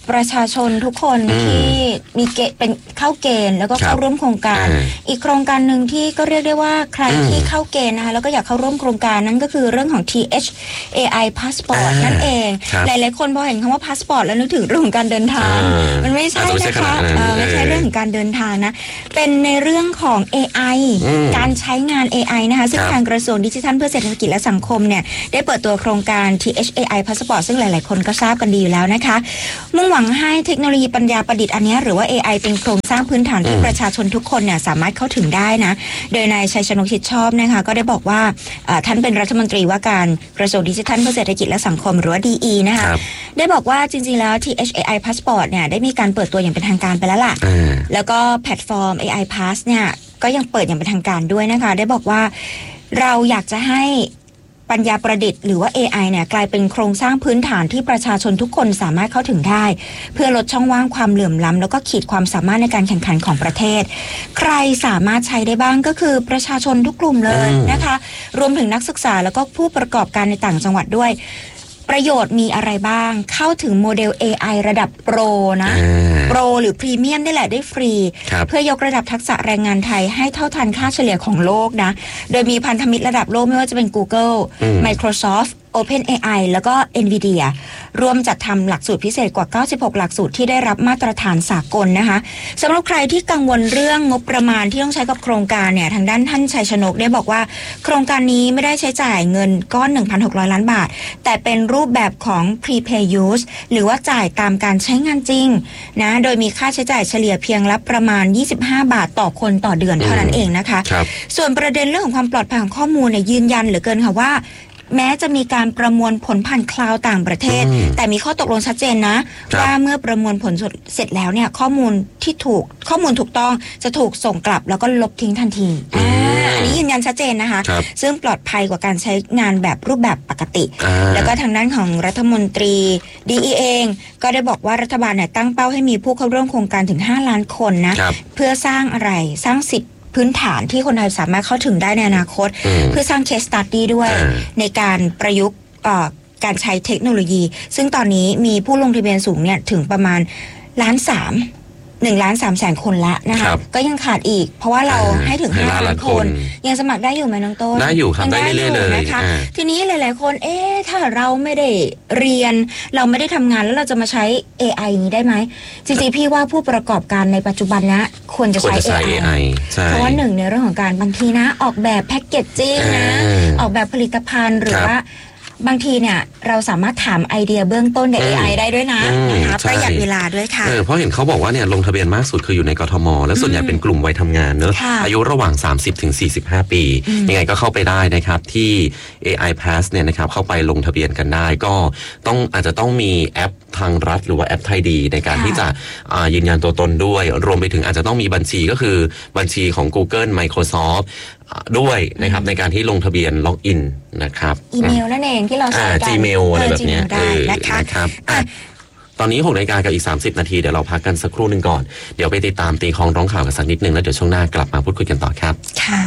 A: ประชาชนทุกคนที่มีเกณฑ์เป็นเข้าเกณฑ์แล้วก็เข้าร่วมโครงการอีกโครงการหนึ่งที่ก็เรียกได้ว่าใครที่เข้าเกณฑ์นะคะแล้วก็อยากเข้าร่วมโครงการนั้นก็คือเรื่องของ ที เอช เอ ไอ Passport นั่นเองหลายๆคนพอเห็นคำว่า Passport แล้วนึกถึงเรื่องของการเดินทางมันไม่ใช่นะคะไม่ใช่เรื่องของการเดินทางนะเป็นในเรื่องของ เอ ไอ การใช้งาน เอ ไอ นะคะซึ่งทางกระทรวงดิจิทัลเพื่อเศรษฐกิจและสังคมเนี่ยได้เปิดตัวโครงการ ที เอช เอ ไอ Passport ซึ่งหลายๆคนก็ทราบกันดีอยู่แล้วนะคะมุ่งหวังให้เทคโนโลยีปัญญาประดิษฐ์อันนี้หรือว่า เอ ไอ เป็นโครงสร้างพื้นฐานที่ประชาชนทุกคนเนี่ยสามารถเข้าถึงได้นะโดยนายชัยชนกชิดชอบนะคะก็ได้บอกว่าท่านเป็นรัฐมนตรีว่าการกระทรวงดิจิทัลเพื่อเศรษฐกิจและสังคมหรือว่า ดี อี นะคะได้บอกว่าจริงๆแล้ว ที เอช เอ ไอ Passport เนี่ยได้มีการเปิดตัวอย่างเป็นทางการไปแล้วล่ะแล้วก็แพลตฟอร์ม เอ ไอ Pass เนี่ยก็ยังเปิดอย่างเป็นทางการด้วยนะคะได้บอกว่าเราอยากจะให้ปัญญาประดิษฐ์หรือว่า เอ ไอ เนี่ยกลายเป็นโครงสร้างพื้นฐานที่ประชาชนทุกคนสามารถเข้าถึงได้เพื่อลดช่องว่างความเหลื่อมล้ำแล้วก็ขีดความสามารถในการแข่งขันของประเทศใครสามารถใช้ได้บ้างก็คือประชาชนทุกกลุ่มเลยนะคะรวมถึงนักศึกษาแล้วก็ผู้ประกอบการในต่างจังหวัดด้วยประโยชน์มีอะไรบ้างเข้าถึงโมเดล เอ ไอ ระดับโปรนะโปรหรือพรีเมียมได้แหละได้ฟรีเพื่อยกระดับทักษะแรงงานไทยให้เท่าทันค่าเฉลี่ยของโลกนะโดยมีพันธมิตรระดับโลกไม่ว่าจะเป็น Google Microsoft OpenAI แล้วก็ Nvidia ร่วมจัดทำหลักสูตรพิเศษกว่าเก้าสิบหกหลักสูตรที่ได้รับมาตรฐานสากลนะคะสำหรับใครที่กังวลเรื่องงบประมาณที่ต้องใช้กับโครงการเนี่ยทางด้านท่านชัยชนกได้บอกว่าโครงการนี้ไม่ได้ใช้จ่ายเงินก้อน หนึ่งพันหกร้อย ล้านบาทแต่เป็นรูปแบบของ Prepay Use หรือว่าจ่ายตามการใช้งานจริงนะโดยมีค่าใช้จ่ายเฉลี่ยเพียงละประมาณยี่สิบห้าบาทต่อคนต่อเดือนเท่านั้นเองนะคะส่วนประเด็นเรื่องของความปลอดภัยของข้อมูลเนี่ยยืนยันเหลือเกินค่ะว่าแม้จะมีการประมวลผลผ่านคลาวด์ต่างประเทศแต่มีข้อตกลงชัดเจนนะว่าเมื่อประมวลผลเสร็จแล้วเนี่ยข้อมูลที่ถูกข้อมูลถูกต้องจะถูกส่งกลับแล้วก็ลบทิ้งทันทีอันนี้ยืนยันชัดเจนนะคะซึ่งปลอดภัยกว่าการใช้งานแบบรูปแบบปกติแล้วก็ทางด้านของรัฐมนตรี ดี อี เองก็ได้บอกว่ารัฐบาลเนี่ยตั้งเป้าให้มีผู้เข้าร่วมโครงการถึงห้าล้านคนนะเพื่อสร้างอะไรสร้างสิทธิพื้นฐานที่คนไทยสามารถเข้าถึงได้ในอนาคตเพื่อสร้าง case study ด้วยในการประยุกต์การใช้เทคโนโลยีซึ่งตอนนี้มีผู้ลงทะเบียนสูงเนี่ยถึงประมาณล้านสามหนึ่งล้านสามแสนคนละนะคะก็ยังขาดอีกเพราะว่าเราให้ถึงห้าล้านคนยังสมัครได้อยู่ไหมน้องต้น
B: ได้อยู่ครับได้เรื่อยๆเลย
A: นะคะทีนี้หลายๆคนเอ๊ะถ้าเราไม่ได้เรียนเราไม่ได้ทำงานแล้วเราจะมาใช้ เอ ไอ นี้ได้ไหมจริงๆพี่ว่าผู้ประกอบการในปัจจุบันนะควรจะใช้ เอ ไอ เพราะว่าหนึ่งในเรื่องของการบางทีนะออกแบบแพ็กเกจจิ้งนะออกแบบผลิตภัณฑ์หรือว่าบางทีเนี่ยเราสามารถถามไอเดียเบื้องต้นใน เอ ไอ ได้ด้วยนะนะคะประหยัดเวลาด้วยค่ะ
B: เพราะเห็นเขาบอกว่าเนี่ยลงทะเบียนมากสุดคืออยู่ในกทมแล้วส่วนใหญ่เป็นกลุ่มวัยทำงานเนอะอายุระหว่าง สามสิบถึงสี่สิบห้า ปียังไงก็เข้าไปได้นะครับที่ เอ ไอ Pass เนี่ยนะครับเข้าไปลงทะเบียนกันได้ก็ต้องอาจจะต้องมีแอปทางรัฐหรือว่าแอปไทยดีในการที่จะยืนยันตัวตนด้วยรวมไปถึงอาจจะต้องมีบัญชีก็คือบัญชีของ Google Microsoft ด้วยนะครับในการที่ลงทะเบียนล็อกอินนะครับ
A: อีเมลนั่นเองที่เราใช้กัน
B: Gmail อะไรแบบนี้นะครับตอนนี้หกนาฬิกากับอีกสามสิบนาทีเดี๋ยวเราพักกันสักครู่หนึ่งก่อนเดี๋ยวไปติดตามตีคองร้องข่าวกันสักนิดนึงแล้วเดี๋ยวช่วงหน้ากลับมาพูดคุยกันต่อครับ
A: ค่ะ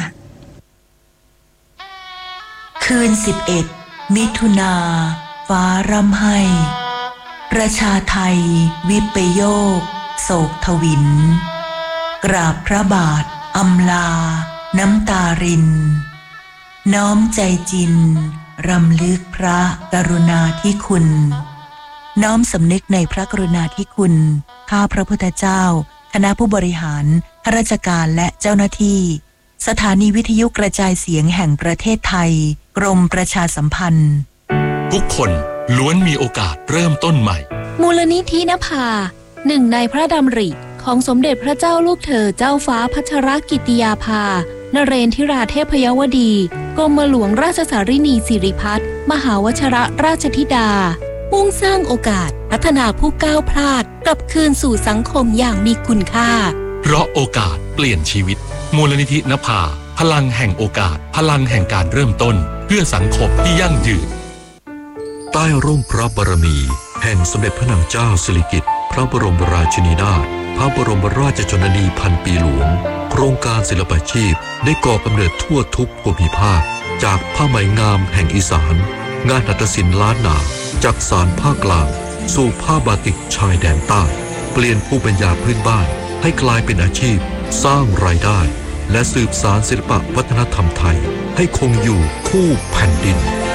C: คืนสิบเอ็ดมิถุนาฟ้าร่ำไห้ประชาไทยวิปโยคโศกทวินกราบพระบาทอำลาน้ำตารินน้อมใจจินรำลึกพระกรุณาธิคุณน้อมสำนึกในพระกรุณาธิคุณข้าพระพุทธเจ้าคณะผู้บริหารข้าราชการและเจ้าหน้าที่สถานีวิทยุกระจายเสียงแห่งประเทศไทยกรมประชาสัมพันธ์
D: ทุกคนล้วนมีโอกาสเริ่มต้นใหม่
E: มูลนิธินภาหนึ่งในพระดำริของสมเด็จพระเจ้าลูกเธอเจ้าฟ้าพัชรกิติยาภานเรนทิราเทพยวดีกรมหลวงราชสารินีสิริพัฒน์มหาวชิรราชธิดามุ่งสร้างโอกาสพัฒนาผู้ก้าวพลาดกลับคืนสู่สังคมอย่างมีคุณค่า
D: เพราะโอกาสเปลี่ยนชีวิตมูลนิธินภาพลังแห่งโอกาสพลังแห่งการเริ่มต้นเพื่อสังคมที่ยั่งยืน
F: ใต้ร่มพระบารมีแห่งสมเด็จพระนางเจ้าสิริกิติ์พระบรมราชินีนาถพระบรมราชชนนีพันปีหลวงโครงการศิลปาชีพได้ก่อกำเนิดทั่วทุกภูมิภาคจากผ้าไหมงามแห่งอีสานงานหัตถศิลป์ล้านนาจักสานภาคกลางสู่ผ้าบาติกชายแดนใต้เปลี่ยนภูมิปัญญาพื้นบ้านให้กลายเป็นอาชีพสร้างรายได้และสืบสานศิลปะวัฒนธรรมไทยให้คงอยู่คู่แผ่นดิน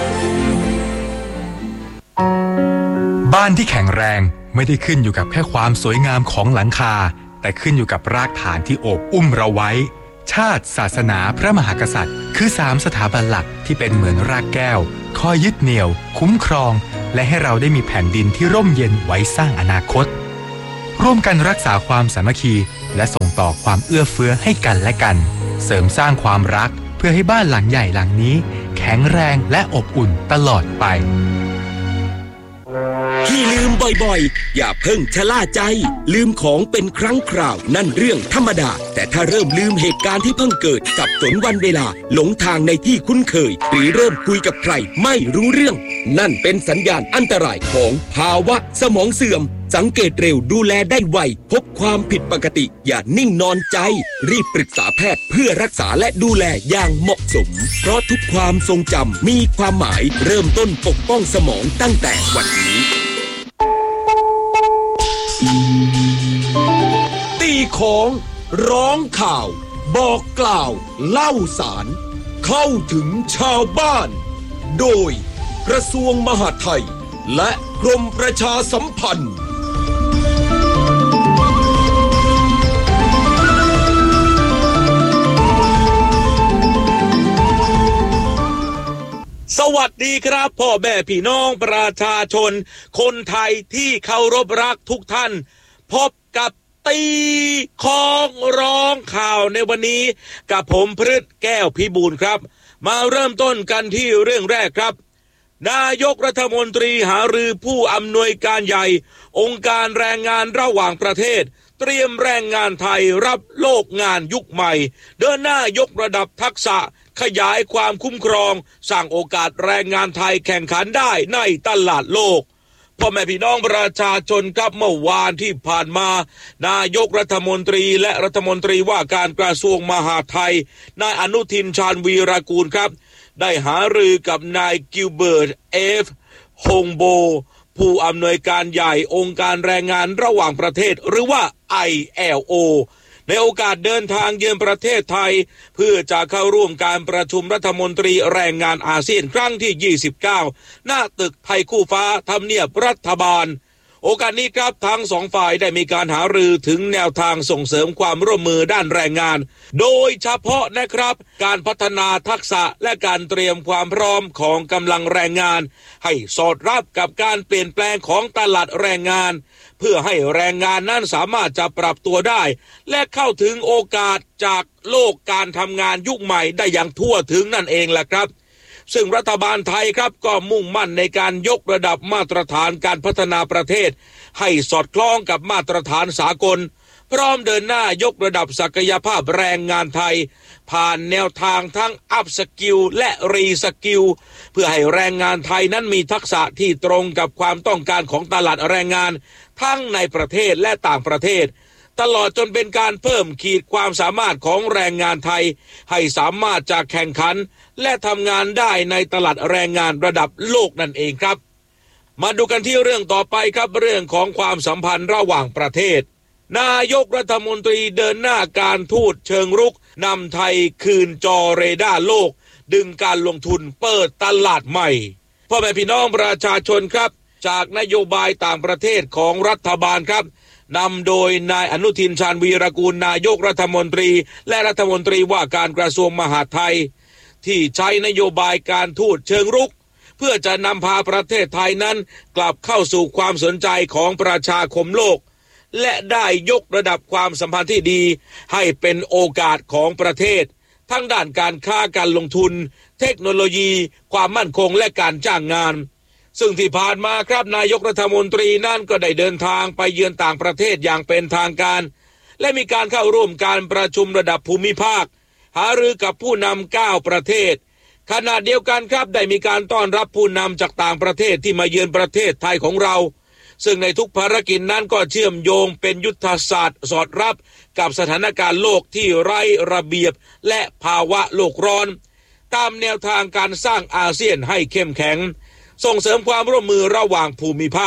G: บ้านที่แข็งแรงไม่ได้ขึ้นอยู่กับแค่ความสวยงามของหลังคาแต่ขึ้นอยู่กับรากฐานที่โอบอุ้มเราไว้ชาติศาสนาพระมหากษัตริย์คือสามสถาบันหลักที่เป็นเหมือนรากแก้วคอยยึดเหนี่ยวคุ้มครองและให้เราได้มีแผ่นดินที่ร่มเย็นไว้สร้างอนาคตร่วมกันรักษาความสามัคคีและส่งต่อความเอื้อเฟื้อให้กันและกันเสริมสร้างความรักเพื่อให้บ้านหลังใหญ่หลังนี้แข็งแรงและอบอุ่นตลอดไป
H: ที่ลืมบ่อยๆอย่าเพิ่งชะล่าใจลืมของเป็นครั้งคราวนั่นเรื่องธรรมดาแต่ถ้าเริ่มลืมเหตุการณ์ที่เพิ่งเกิดสับสนวันเวลาหลงทางในที่คุ้นเคยหรือเริ่มคุยกับใครไม่รู้เรื่องนั่นเป็นสัญญาณอันตรายของภาวะสมองเสื่อมสังเกตเร็วดูแลได้ไวพบความผิดปกติอย่านิ่งนอนใจรีบปรึกษาแพทย์เพื่อรักษาและดูแลอย่างเหมาะสมเพราะทุกความทรงจำมีความหมายเริ่มต้นปกป้องสมองตั้งแต่วันนี้ตีของร้องข่าวบอกกล่าวเล่าสารเข้าถึงชาวบ้านโดยกระทรวงมหาดไทยและกรมประชาสัมพันธ์สวัสดีครับพ่อแม่พี่น้องประชาชนคนไทยที่เคารพรักทุกท่านพบกับตีของร้องข่าวในวันนี้กับผมพฤทธิ์แก้วพิบูลครับมาเริ่มต้นกันที่เรื่องแรกครับนายกรัฐมนตรีหารือผู้อำนวยการใหญ่องค์การแรงงานระหว่างประเทศเตรียมแรงงานไทยรับโลกงานยุคใหม่เดินหน้ายกระดับทักษะขยายความคุ้มครองสร้างโอกาสแรงงานไทยแข่งขันได้ในตลาดโลกพ่อแม่พี่น้องประชาชนครับเมื่อวานที่ผ่านมานายกรัฐมนตรีและรัฐมนตรีว่าการกระทรวงมหาดไทยนายอนุทินชาญวีรกูลครับได้หารือกับนายกิลเบิร์ตเอฟฮงโบผู้อำนวยการใหญ่องค์การแรงงานระหว่างประเทศหรือว่า ไอ แอล โอ ในโอกาสเดินทางเยือนประเทศไทยเพื่อจะเข้าร่วมการประชุมรัฐมนตรีแรงงานอาเซียนครั้งที่ยี่สิบเก้าหน้าตึกไทยคู่ฟ้าทำเนียบรัฐบาลโอกาสนี้ครับทั้งสองฝ่ายได้มีการหารือถึงแนวทางส่งเสริมความร่วมมือด้านแรงงานโดยเฉพาะนะครับการพัฒนาทักษะและการเตรียมความพร้อมของกำลังแรงงานให้สอดรับกับการเปลี่ยนแปลงของตลาดแรงงานเพื่อให้แรงงานนั้นสามารถจะปรับตัวได้และเข้าถึงโอกาสจากโลกการทำงานยุคใหม่ได้อย่างทั่วถึงนั่นเองแหละครับซึ่งรัฐบาลไทยครับก็มุ่งมั่นในการยกระดับมาตรฐานการพัฒนาประเทศให้สอดคล้องกับมาตรฐานสากลพร้อมเดินหน้ายกระดับศักยภาพแรงงานไทยผ่านแนวทางทั้งอัพสกิลและรีสกิลเพื่อให้แรงงานไทยนั้นมีทักษะที่ตรงกับความต้องการของตลาดแรงงานทั้งในประเทศและต่างประเทศตลอดจนเป็นการเพิ่มขีดความสามารถของแรงงานไทยให้สามารถจะแข่งขันและทำงานได้ในตลาดแรงงานระดับโลกนั่นเองครับมาดูกันที่เรื่องต่อไปครับเรื่องของความสัมพันธ์ระหว่างประเทศนายกรัฐมนตรีเดินหน้าการทูตเชิงรุกนำไทยคืนจอเรดาร์โลกดึงการลงทุนเปิดตลาดใหม่พ่อแม่พี่น้องประชาชนครับจากนโยบายต่างประเทศของรัฐบาลครับนำโดยนายอนุทินชาญวีรกูลนายกรัฐมนตรีและรัฐมนตรีว่าการกระทรวงมหาดไทยที่ใช้นโยบายการทูตเชิงรุกเพื่อจะนำพาประเทศไทยนั้นกลับเข้าสู่ความสนใจของประชาคมโลกและได้ยกระดับความสัมพันธ์ที่ดีให้เป็นโอกาสของประเทศทั้งด้านการค้าการลงทุนเทคโนโลยีความมั่นคงและการจ้างงานซึ่งที่ผ่านมาครับนายกรัฐมนตรีนั่นก็ได้เดินทางไปเยือนต่างประเทศอย่างเป็นทางการและมีการเข้าร่วมการประชุมระดับภูมิภาคหารือกับผู้นำเก้าประเทศขณะเดียวกันครับได้มีการต้อนรับผู้นำจากต่างประเทศที่มาเยือนประเทศไทยของเราซึ่งในทุกภารกิจนั้นก็เชื่อมโยงเป็นยุทธศาสตร์สอดรับกับสถานการณ์โลกที่ไร้ระเบียบและภาวะโลกร้อนตามแนวทางการสร้างอาเซียนให้เข้มแข็งส่งเสริมความร่วมมือระหว่างภูมิภาค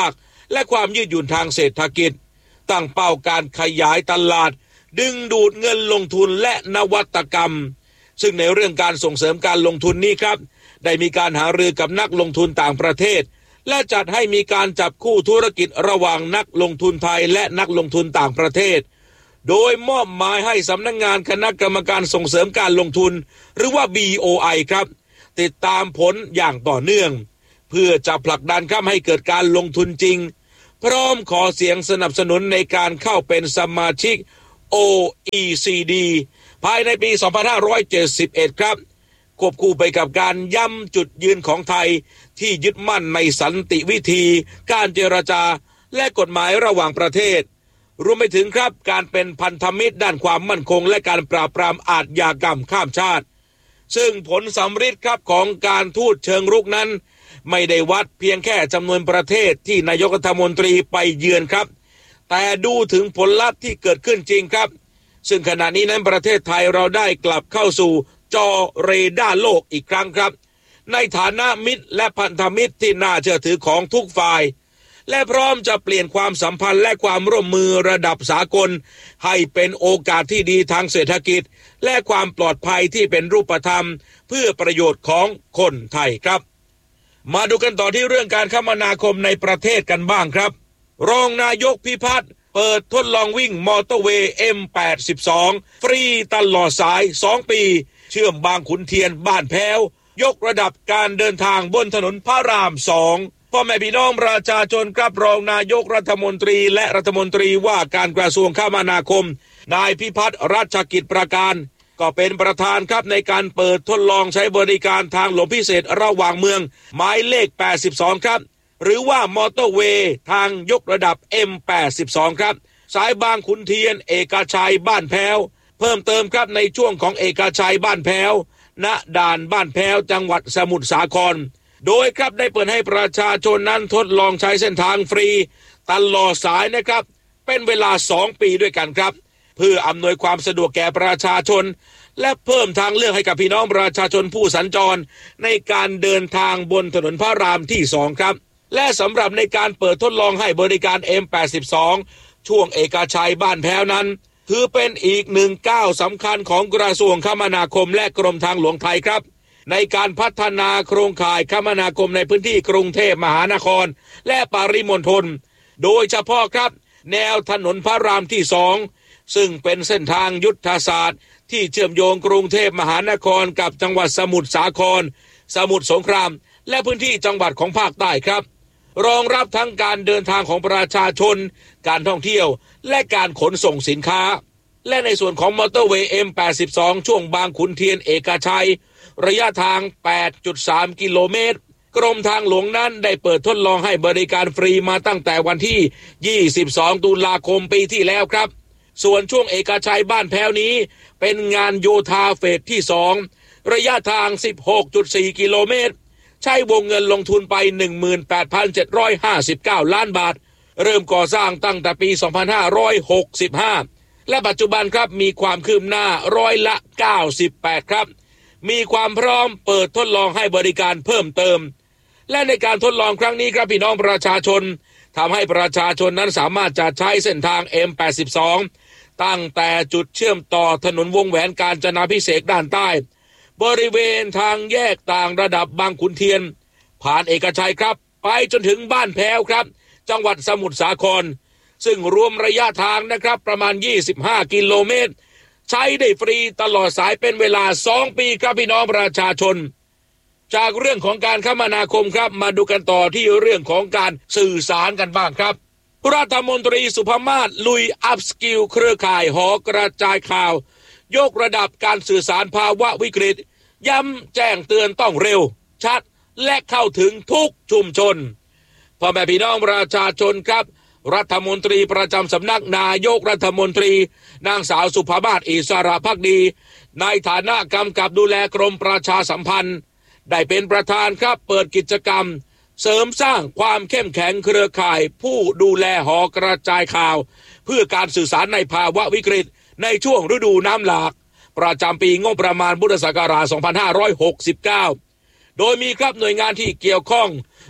H: และความยืดหยุ่นทางเศรษฐกิจตั้งเป้าการขยายตลาดดึงดูดเงินลงทุนและนวัตกรรมซึ่งในเรื่องการส่งเสริมการลงทุนนี้ครับได้มีการหารือกับนักลงทุนต่างประเทศและจัดให้มีการจับคู่ธุรกิจระหว่างนักลงทุนไทยและนักลงทุนต่างประเทศโดยมอบหมายให้สำนักงานคณะกรรมการส่งเสริมการลงทุนหรือว่า บี โอ ไอ ครับติดตามผลอย่างต่อเนื่องเพื่อจะผลักดันข้ามให้เกิดการลงทุนจริงพร้อมขอเสียงสนับสนุนในการเข้าเป็นสมาชิก โอ อี ซี ดี ภายในปี สองพันห้าร้อยเจ็ดสิบเอ็ด ครับควบคู่ไปกับการย้ำจุดยืนของไทยที่ยึดมั่นในสันติวิธีการเจรจาและกฎหมายระหว่างประเทศรวมไปถึงครับการเป็นพันธมิตรด้านความมั่นคงและการปราบปรามอาชญากรรมข้ามชาติซึ่งผลสำฤทธิ์ครับของการทูตเชิงรุกนั้นไม่ได้วัดเพียงแค่จำนวนประเทศที่นายกรัฐมนตรีไปเยือนครับแต่ดูถึงผลลัพธ์ที่เกิดขึ้นจริงครับซึ่งขณะนี้นั้นประเทศไทยเราได้กลับเข้าสู่จอเรดาร์โลกอีกครั้งครับในฐานะมิตรและพันธมิตรที่น่าเชื่อถือของทุกฝ่ายและพร้อมจะเปลี่ยนความสัมพันธ์และความร่วมมือระดับสากลให้เป็นโอกาสที่ดีทางเศรษฐกิจและความปลอดภัยที่เป็นรูปธรรมเพื่อประโยชน์ของคนไทยครับมาดูกันต่อที่เรื่องการคมนาคมในประเทศกันบ้างครับรองนายกพิพัฒน์เปิดทดลองวิ่งมอเตอร์เวย์ เอ็ม แปดสิบสอง ฟรีตลอดสายสองปีเชื่อมบางขุนเทียนบ้านแพ้วยกระดับการเดินทางบนถนนพระรามสองพ่อแม่พี่น้องประชาชนครับรองนายกรัฐมนตรีและรัฐมนตรีว่าการกระทรวงคมนาคมนายพิพัฒน์รัชกิจประการก็เป็นประธานครับในการเปิดทดลองใช้บริการทางหลวงพิเศษระหว่างเมืองหมายเลขแปดสิบสองครับหรือว่ามอเตอร์เวย์ทางยกระดับ เอ็ม แปดสิบสอง ครับสายบางขุนเทียนเอกชัยบ้านแพ้วเพิ่มเติมครับในช่วงของเอกชัยบ้านแพ้วณด่านบ้านแพ้วจังหวัดสมุทรสาครโดยครับได้เปิดให้ประชาชนนั้นทดลองใช้เส้นทางฟรีตลอดสายนะครับเป็นเวลาสองปีด้วยกันครับเพื่ออำนวยความสะดวกแก่ประชาชนและเพิ่มทางเลือกให้กับพี่น้องประชาชนผู้สัญจรในการเดินทางบนถนนพระรามที่สองครับและสำหรับในการเปิดทดลองให้บริการ เอ็ม แปดสิบสอง ช่วงเอกชัยบ้านแพ้วนั้นถือเป็นอีกหนึ่งก้าวสำคัญของกระทรวงคมนาคมและกรมทางหลวงไทยครับในการพัฒนาโครงข่ายคมนาคมในพื้นที่กรุงเทพมหานครและปริมณฑลโดยเฉพาะครับแนวถนนพระรามที่สองซึ่งเป็นเส้นทางยุทธศาสตร์ที่เชื่อมโยงกรุงเทพมหานครกับจังหวัดสมุทรสาครสมุทรสงครามและพื้นที่จังหวัดของภาคใต้ครับรองรับทั้งการเดินทางของประชาชนการท่องเที่ยวและการขนส่งสินค้าและในส่วนของมอเตอร์เวย์ เอ็ม แปดสิบสอง ช่วงบางขุนเทียนเอกชัยระยะทาง แปดจุดสาม กิโลเมตรกรมทางหลวงนั้นได้เปิดทดลองให้บริการฟรีมาตั้งแต่วันที่ยี่สิบสองตุลาคมปีที่แล้วครับส่วนช่วงเอกชัยบ้านแพ้วนี้เป็นงานโยธาเฟสที่สองระยะทาง สิบหกจุดสี่ กิโลเมตรใช้วงเงินลงทุนไป หนึ่งหมื่นแปดพันเจ็ดร้อยห้าสิบเก้า ล้านบาทเริ่มก่อสร้างตั้งแต่ปี สองพันห้าร้อยหกสิบห้า และปัจจุบันครับมีความคืบหน้าร้อยละ เก้าสิบแปด ครับมีความพร้อมเปิดทดลองให้บริการเพิ่มเติมและในการทดลองครั้งนี้ครับพี่น้องประชาชนทำให้ประชาชนนั้นสามารถจะใช้เส้นทาง เอ็ม แปดสิบสอง ตั้งแต่จุดเชื่อมต่อถนนวงแหวนกาญจนาภิเษกด้านใต้บริเวณทางแยกต่างระดับบางขุนเทียนผ่านเอกชัยครับไปจนถึงบ้านแพ้วครับจังหวัดสมุทรสาครซึ่งรวมระยะทางนะครับประมาณยี่สิบห้ากิโลเมตรใช้ได้ฟรีตลอดสายเป็นเวลาสองปีครับพี่น้องประชาชนจากเรื่องของการคมนาคมครับมาดูกันต่อที่เรื่องของการสื่อสารกันบ้างครับรัฐมนตรีสุภมาศลุยอัพสกิลเครือข่ายหอกระจายข่าวยกระดับการสื่อสารภาวะวิกฤตย้ำแจ้งเตือนต้องเร็วชัดและเข้าถึงทุกชุมชนพ่อแม่พี่น้องประชาชนครับรัฐมนตรีประจำสำนักนายกรัฐมนตรีนางสาวสุภมาศอิสระภักดีในฐานะกำกับดูแลกรมประชาสัมพันธ์ได้เป็นประธานครับเปิดกิจกรรมเสริมสร้างความเข้มแข็งเครือข่ายผู้ดูแลหอกระจายข่าวเพื่อการสื่อสารในภาวะวิกฤตในช่วงฤดูน้ำหลากประจำปีงบประมาณพุทธศักราช สองพันห้าร้อยหกสิบเก้า โดยมีครับหน่วยงานที่เกี่ยวข้อง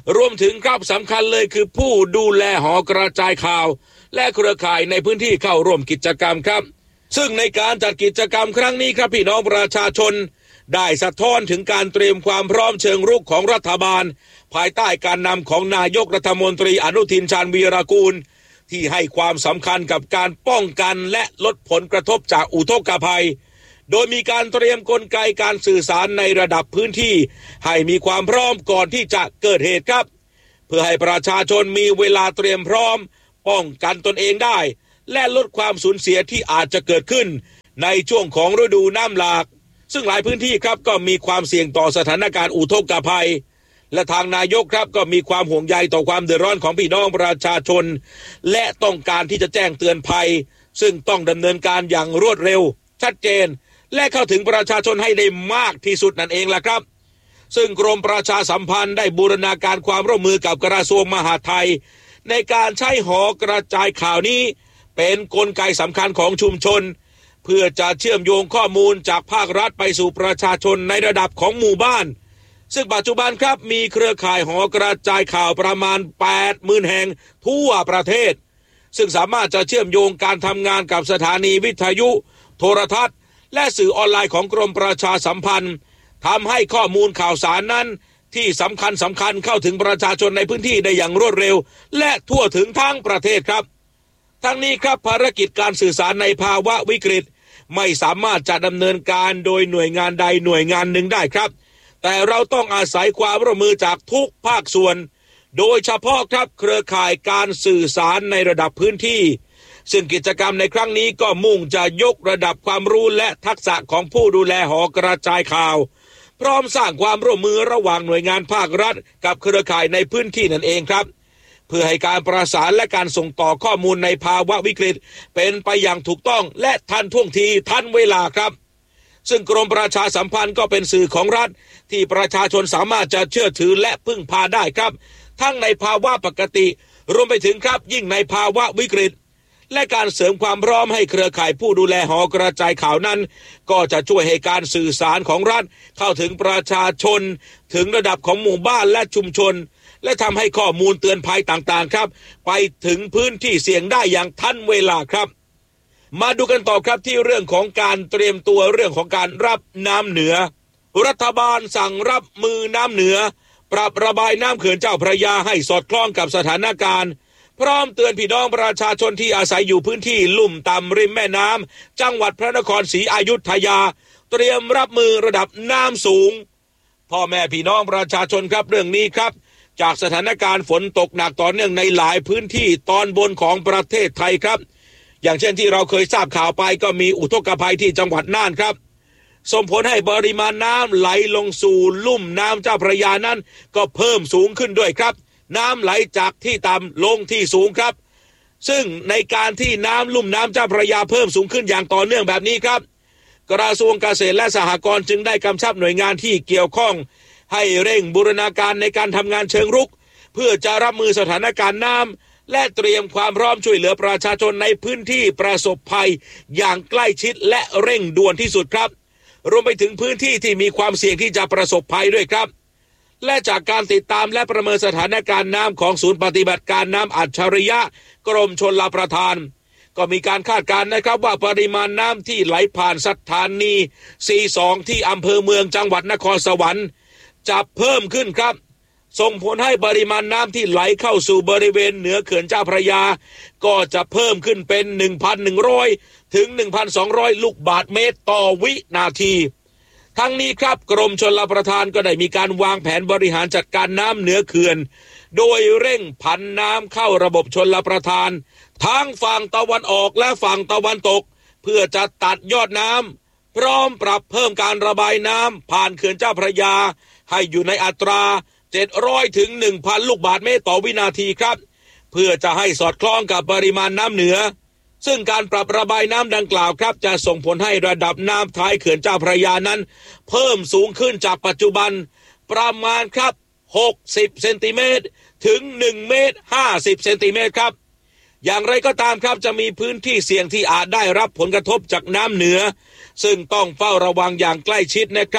H: รวมถึงครับสำคัญเลยคือผู้ดูแลหอกระจายข่าวและเครือข่ายในพื้นที่เข้าร่วมกิจกรรมครับซึ่งในการจัดกิจกรรมครั้งนี้ครับพี่น้องประชาชนได้สะท้อนถึงการเตรียมความพร้อมเชิงรุกของรัฐบาลภายใต้การนำของนายกรัฐมนตรีอนุทินชาญวีรกูลที่ให้ความสำคัญกับการป้องกันและลดผลกระทบจากอุทกภัยโดยมีการเตรียมกลไกการสื่อสารในระดับพื้นที่ให้มีความพร้อมก่อนที่จะเกิดเหตุครับเพื่อให้ประชาชนมีเวลาเตรียมพร้อมป้องกันตนเองได้และลดความสูญเสียที่อาจจะเกิดขึ้นในช่วงของฤดูน้ำหลากซึ่งหลายพื้นที่ครับก็มีความเสี่ยงต่อสถานการณ์อุทกภัยและทางนายกครับก็มีความห่วงใยต่อความเดือดร้อนของพี่น้องประชาชนและต้องการที่จะแจ้งเตือนภัยซึ่งต้องดำเนินการอย่างรวดเร็วชัดเจนและเข้าถึงประชาชนให้ได้มากที่สุดนั่นเองล่ะครับซึ่งกรมประชาสัมพันธ์ได้บูรณาการความร่วมมือกับกระทรวงมหาดไทยในการใช้หอกระจายข่าวนี้เป็นกลไกสำคัญของชุมชนเพื่อจะเชื่อมโยงข้อมูลจากภาครัฐไปสู่ประชาชนในระดับของหมู่บ้านซึ่งปัจจุบันครับมีเครือข่ายหอกระจายข่าวประมาณ แปดหมื่น แห่งทั่วประเทศซึ่งสามารถจะเชื่อมโยงการทำงานกับสถานีวิทยุโทรทัศน์และสื่อออนไลน์ของกรมประชาสัมพันธ์ทำให้ข้อมูลข่าวสารนั้นที่สำคัญสำคัญเข้าถึงประชาชนในพื้นที่ได้อย่างรวดเร็วและทั่วถึงทั้งประเทศครับทั้งนี้ครับภารกิจการสื่อสารในภาวะวิกฤตไม่สามารถจะดำเนินการโดยหน่วยงานใดหน่วยงานหนึ่งได้ครับแต่เราต้องอาศัยความร่วมมือจากทุกภาคส่วนโดยเฉพาะครับเครือข่ายการสื่อสารในระดับพื้นที่ซึ่งกิจกรรมในครั้งนี้ก็มุ่งจะยกระดับความรู้และทักษะของผู้ดูแลหอกระจายข่าวพร้อมสร้างความร่วมมือระหว่างหน่วยงานภาครัฐกับเครือข่ายในพื้นที่นั่นเองครับเพื่อให้การประสานและการส่งต่อข้อมูลในภาวะวิกฤตเป็นไปอย่างถูกต้องและทันท่วงทีทันเวลาครับซึ่งกรมประชาสัมพันธ์ก็เป็นสื่อของรัฐที่ประชาชนสามารถจะเชื่อถือและพึ่งพาได้ครับทั้งในภาวะปกติรวมไปถึงครับยิ่งในภาวะวิกฤตและการเสริมความพร้อมให้เครือข่ายผู้ดูแลหอกระจายข่าวนั้นก็จะช่วยให้การสื่อสารของรัฐเข้าถึงประชาชนถึงระดับของหมู่บ้านและชุมชนและทำให้ข้อมูลเตือนภัยต่างๆครับไปถึงพื้นที่เสี่ยงได้อย่างทันเวลาครับมาดูกันต่อครับที่เรื่องของการเตรียมตัวเรื่องของการรับน้ำเหนือรัฐบาลสั่งรับมือน้ำเหนือปรับระบายน้ำเขื่อนเจ้าพระยาให้สอดคล้องกับสถานการณ์พร้อมเตือนพี่น้องประชาชนที่อาศัยอยู่พื้นที่ลุ่มต่ำริมแม่น้ำจังหวัดพระนครศรีอยุธยาเตรียมรับมือระดับน้ำสูงพ่อแม่พี่น้องประชาชนครับเรื่องนี้ครับจากสถานการณ์ฝนตกหนักต่อเนื่องในหลายพื้นที่ตอนบนของประเทศไทยครับอย่างเช่นที่เราเคยทราบข่าวไปก็มีอุทกภัยที่จังหวัดน่านครับส่งผลให้ปริมาณน้ำไหลลงสู่ลุ่มน้ำเจ้าพระยานั้นก็เพิ่มสูงขึ้นด้วยครับน้ำไหลจากที่ต่ำลงที่สูงครับซึ่งในการที่น้ำลุ่มน้ำเจ้าพระยาเพิ่มสูงขึ้นอย่างต่อเนื่องแบบนี้ครับกระทรวงเกษตรและสหกรณ์จึงได้กำชับหน่วยงานที่เกี่ยวข้องให้เร่งบูรณาการในการทำงานเชิงรุกเพื่อจะรับมือสถานการณ์น้ำและเตรียมความพร้อมช่วยเหลือประชาชนในพื้นที่ประสบภัยอย่างใกล้ชิดและเร่งด่วนที่สุดครับรวมไปถึงพื้นที่ที่มีความเสี่ยงที่จะประสบภัยด้วยครับและจากการติดตามและประเมินสถานการณ์น้ำของศูนย์ปฏิบัติการน้ำอัจฉริยะกรมชลประทานก็มีการคาดการณ์นะครับว่าปริมาณน้ำที่ไหลผ่านสถานี สี่สิบสอง ที่อำเภอเมืองจังหวัดนครสวรรค์จะเพิ่มขึ้นครับส่งผลให้ปริมาณน้ำที่ไหลเข้าสู่บริเวณเหนือเขื่อนเจ้าพระยาก็จะเพิ่มขึ้นเป็น หนึ่งพันหนึ่งร้อย ถึง หนึ่งพันสองร้อย ลูกบาศก์เมตรต่อวินาทีทั้งนี้ครับกรมชลประทานก็ได้มีการวางแผนบริหารจัดการน้ำเหนือเขื่อนโดยเร่งผันน้ำเข้าระบบชลประทานทั้งฝั่งตะวันออกและฝั่งตะวันตกเพื่อจะตัดยอดน้ำพร้อมปรับเพิ่มการระบายน้ำผ่านเขื่อนเจ้าพระยาให้อยู่ในอัตราเจ็ดร้อยถึง หนึ่งพัน ลูกบาศก์เมตรต่อวินาทีครับเพื่อจะให้สอดคล้องกับปริมาณน้ำเหนือซึ่งการปรับระบายน้ำดังกล่าวครับจะส่งผลให้ระดับน้ำท้ายเขื่อนเจ้าพระยานั้นเพิ่มสูงขึ้นจากปัจจุบันประมาณครับหกสิบเซนติเมตรถึงหนึ่งเมตรห้าสิบเซนติเมตรครับอย่างไรก็ตามครับจะมีพื้นที่เสี่ยงที่อาจได้รับผลกระทบจากน้ำเหนือซึ่งต้องเฝ้าระวังอย่างใกล้ชิดนะครับ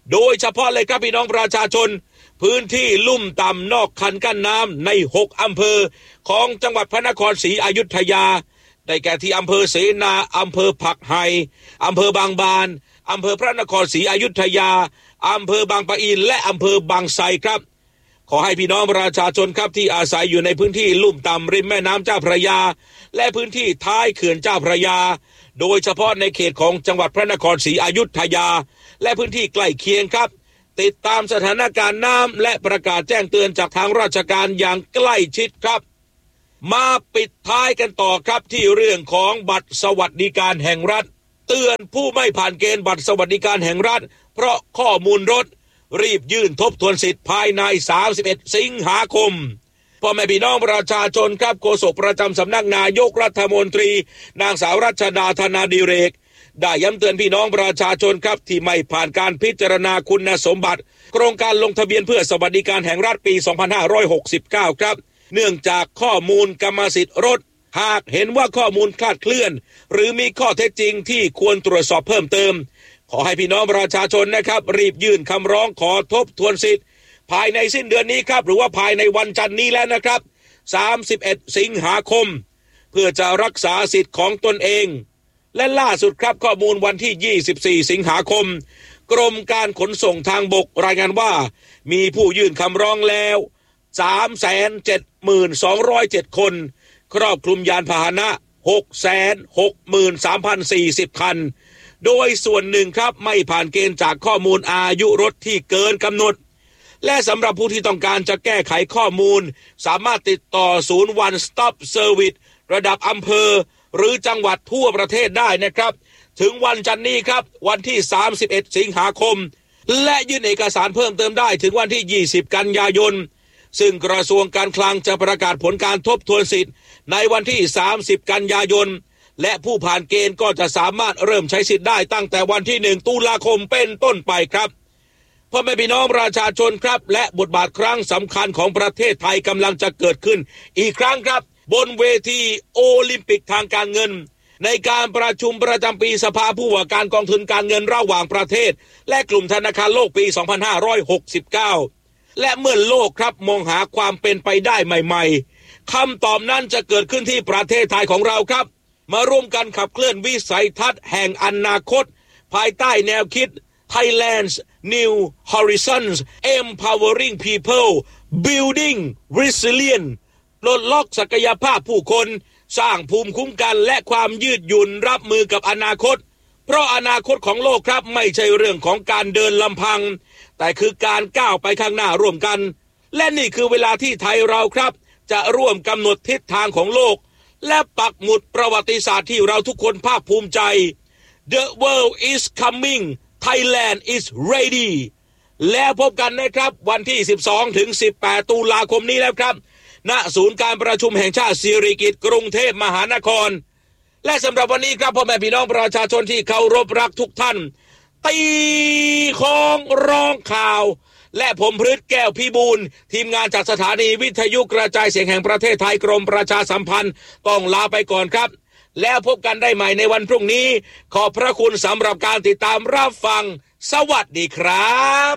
H: โดยเฉพาะเลยครับพี่น้องประชาชนพื้นที่ลุ่มต่ำนอกคันกั้นน้ำในหกอำเภอของจังหวัดพระนครศรีอยุธยาได้แก่ที่อำเภอเสนาอำเภอผักไห่อำเภอบางบานอำเภอพระนครศรีอยุธยาอำเภอบางปะอินและอำเภอบางไทรครับขอให้พี่น้องประชาชนครับที่อาศัยอยู่ในพื้นที่ลุ่มต่ำริมแม่น้ำเจ้าพระยาและพื้นที่ท้ายเขื่อนเจ้าพระยาโดยเฉพาะในเขตของจังหวัดพระนครศรีอยุธยาและพื้นที่ใกล้เคียงครับติดตามสถานการณ์น้ำและประกาศแจ้งเตือนจากทางราชการอย่างใกล้ชิดครับมาปิดท้ายกันต่อครับที่เรื่องของบัตรสวัสดิการแห่งรัฐเตือนผู้ไม่ผ่านเกณฑ์บัตรสวัสดิการแห่งรัฐเพราะข้อมูลรถรีบยื่นทบทวนสิทธิ์ภายในสามสิบเอ็ดสิงหาคมพ่อแม่พี่น้องประชาชนครับโฆษกประจำสำนักนายกรัฐมนตรีนางสาวรัชดาธนาดิเรกได้ย้ำเตือนพี่น้องประชาชนครับที่ไม่ผ่านการพิจารณาคุณสมบัติโครงการลงทะเบียนเพื่อสวัสดิการแห่งรัฐปีสองพันห้าร้อยหกสิบเก้าครับเนื่องจากข้อมูลกรรมสิทธิ์รถหากเห็นว่าข้อมูลคลาดเคลื่อนหรือมีข้อเท็จจริงที่ควรตรวจสอบเพิ่มเติมขอให้พี่น้องประชาชนนะครับรีบยื่นคำร้องขอทบทวนสิทธิ์ภายในสิ้นเดือนนี้ครับหรือว่าภายในวันจันทร์นี้แล้วนะครับสามสิบเอ็ดสิงหาคมเพื่อจะรักษาสิทธิ์ของตนเองและล่าสุดครับข้อมูลวันที่ยี่สิบสี่สิงหาคมกรมการขนส่งทางบกรายงานว่ามีผู้ยื่นคำร้องแล้ว สามแสนเจ็ดหมื่นสองร้อยเจ็ด คนครอบคลุมยานพาหนะ หกแสนหกหมื่นสามพันสี่สิบ คันโดยส่วนหนึ่งครับไม่ผ่านเกณฑ์จากข้อมูลอายุรถที่เกินกำหนดและสำหรับผู้ที่ต้องการจะแก้ไขข้อมูลสามารถติดต่อศูนย์ One Stop Service ระดับอำเภอหรือจังหวัดทั่วประเทศได้นะครับถึงวันจันทร์นี้ครับวันที่สามสิบเอ็ดสิงหาคมและยื่นเอกสารเพิ่มเติมได้ถึงวันที่ยี่สิบกันยายนซึ่งกระทรวงการคลังจะประกาศผลการทบทวนสิทธิ์ในวันที่สามสิบกันยายนและผู้ผ่านเกณฑ์ก็จะสามารถเริ่มใช้สิทธิ์ได้ตั้งแต่วันที่หนึ่งตุลาคมเป็นต้นไปครับพ่อแม่พี่น้องประชาชนครับและบทบาทครั้งสำคัญของประเทศไทยกำลังจะเกิดขึ้นอีกครั้งครับบนเวทีโอลิมปิกทางการเงินในการประชุมประจำปีสภาผู้ว่าการกองทุนการเงินระหว่างประเทศและกลุ่มธนาคารโลกปีสองพันห้าร้อยหกสิบเก้าและเมื่อโลกครับมองหาความเป็นไปได้ใหม่ๆคำตอบนั้นจะเกิดขึ้นที่ประเทศไทยของเราครับมาร่วมกันขับเคลื่อนวิสัยทัศน์แห่งอนาคตภายใต้แนวคิด Thailand's New Horizons Empowering People Building Resilience ปลดล็อกศักยภาพผู้คนสร้างภูมิคุ้มกันและความยืดหยุ่นรับมือกับอนาคตเพราะอนาคตของโลกครับไม่ใช่เรื่องของการเดินลำพังแต่คือการก้าวไปข้างหน้าร่วมกันและนี่คือเวลาที่ไทยเราครับจะร่วมกำหนดทิศทางของโลกและปักหมุดประวัติศาสตร์ที่เราทุกคนภาคภูมิใจ The world is coming Thailand is ready แล้วพบกันนะครับวันที่สิบสองถึงสิบแปดตุลาคมนี้แล้วครับณศูนย์การประชุมแห่งชาติสิริกิติ์กรุงเทพมหานครและสำหรับวันนี้ครับพ่อแม่พี่น้องประชาชนที่เคารพรักทุกท่านตีของร้องข่าวและผมพฤทธิ์แก้วพิบูลทีมงานจากสถานีวิทยุกระจายเสียงแห่งประเทศไทยกรมประชาสัมพันธ์ต้องลาไปก่อนครับแล้วพบกันได้ใหม่ในวันพรุ่งนี้ขอบพระคุณสำหรับการติดตามรับฟังสวัสดีครับ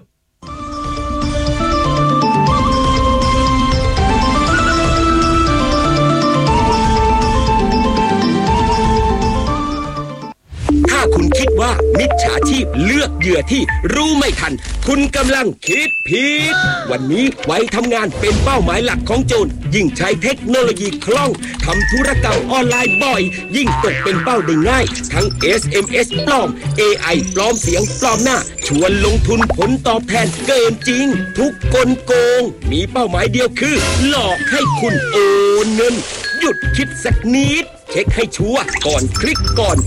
I: ถ้าคุณคิดว่ามิจฉาชีพเลือกเหยื่อที่รู้ไม่ทันคุณกำลังคิดผิดวันนี้ไว้ทำงานเป็นเป้าหมายหลักของโจรยิ่งใช้เทคโนโลยีคล่องทำธุรกรรมออนไลน์บ่อยยิ่งตกเป็นเป้าได้ง่ายทั้ง เอส เอ็ม เอส ปลอม เอ ไอ ปลอมเสียงปลอมหน้าชวนลงทุนผลตอบแทนเกินจริงทุกกลโกงมีเป้าหมายเดียวคือหลอกให้คุณโอนเงินหยุดคิดสักนิดเช็คให้ชัวร์ก่อนคลิกก่อน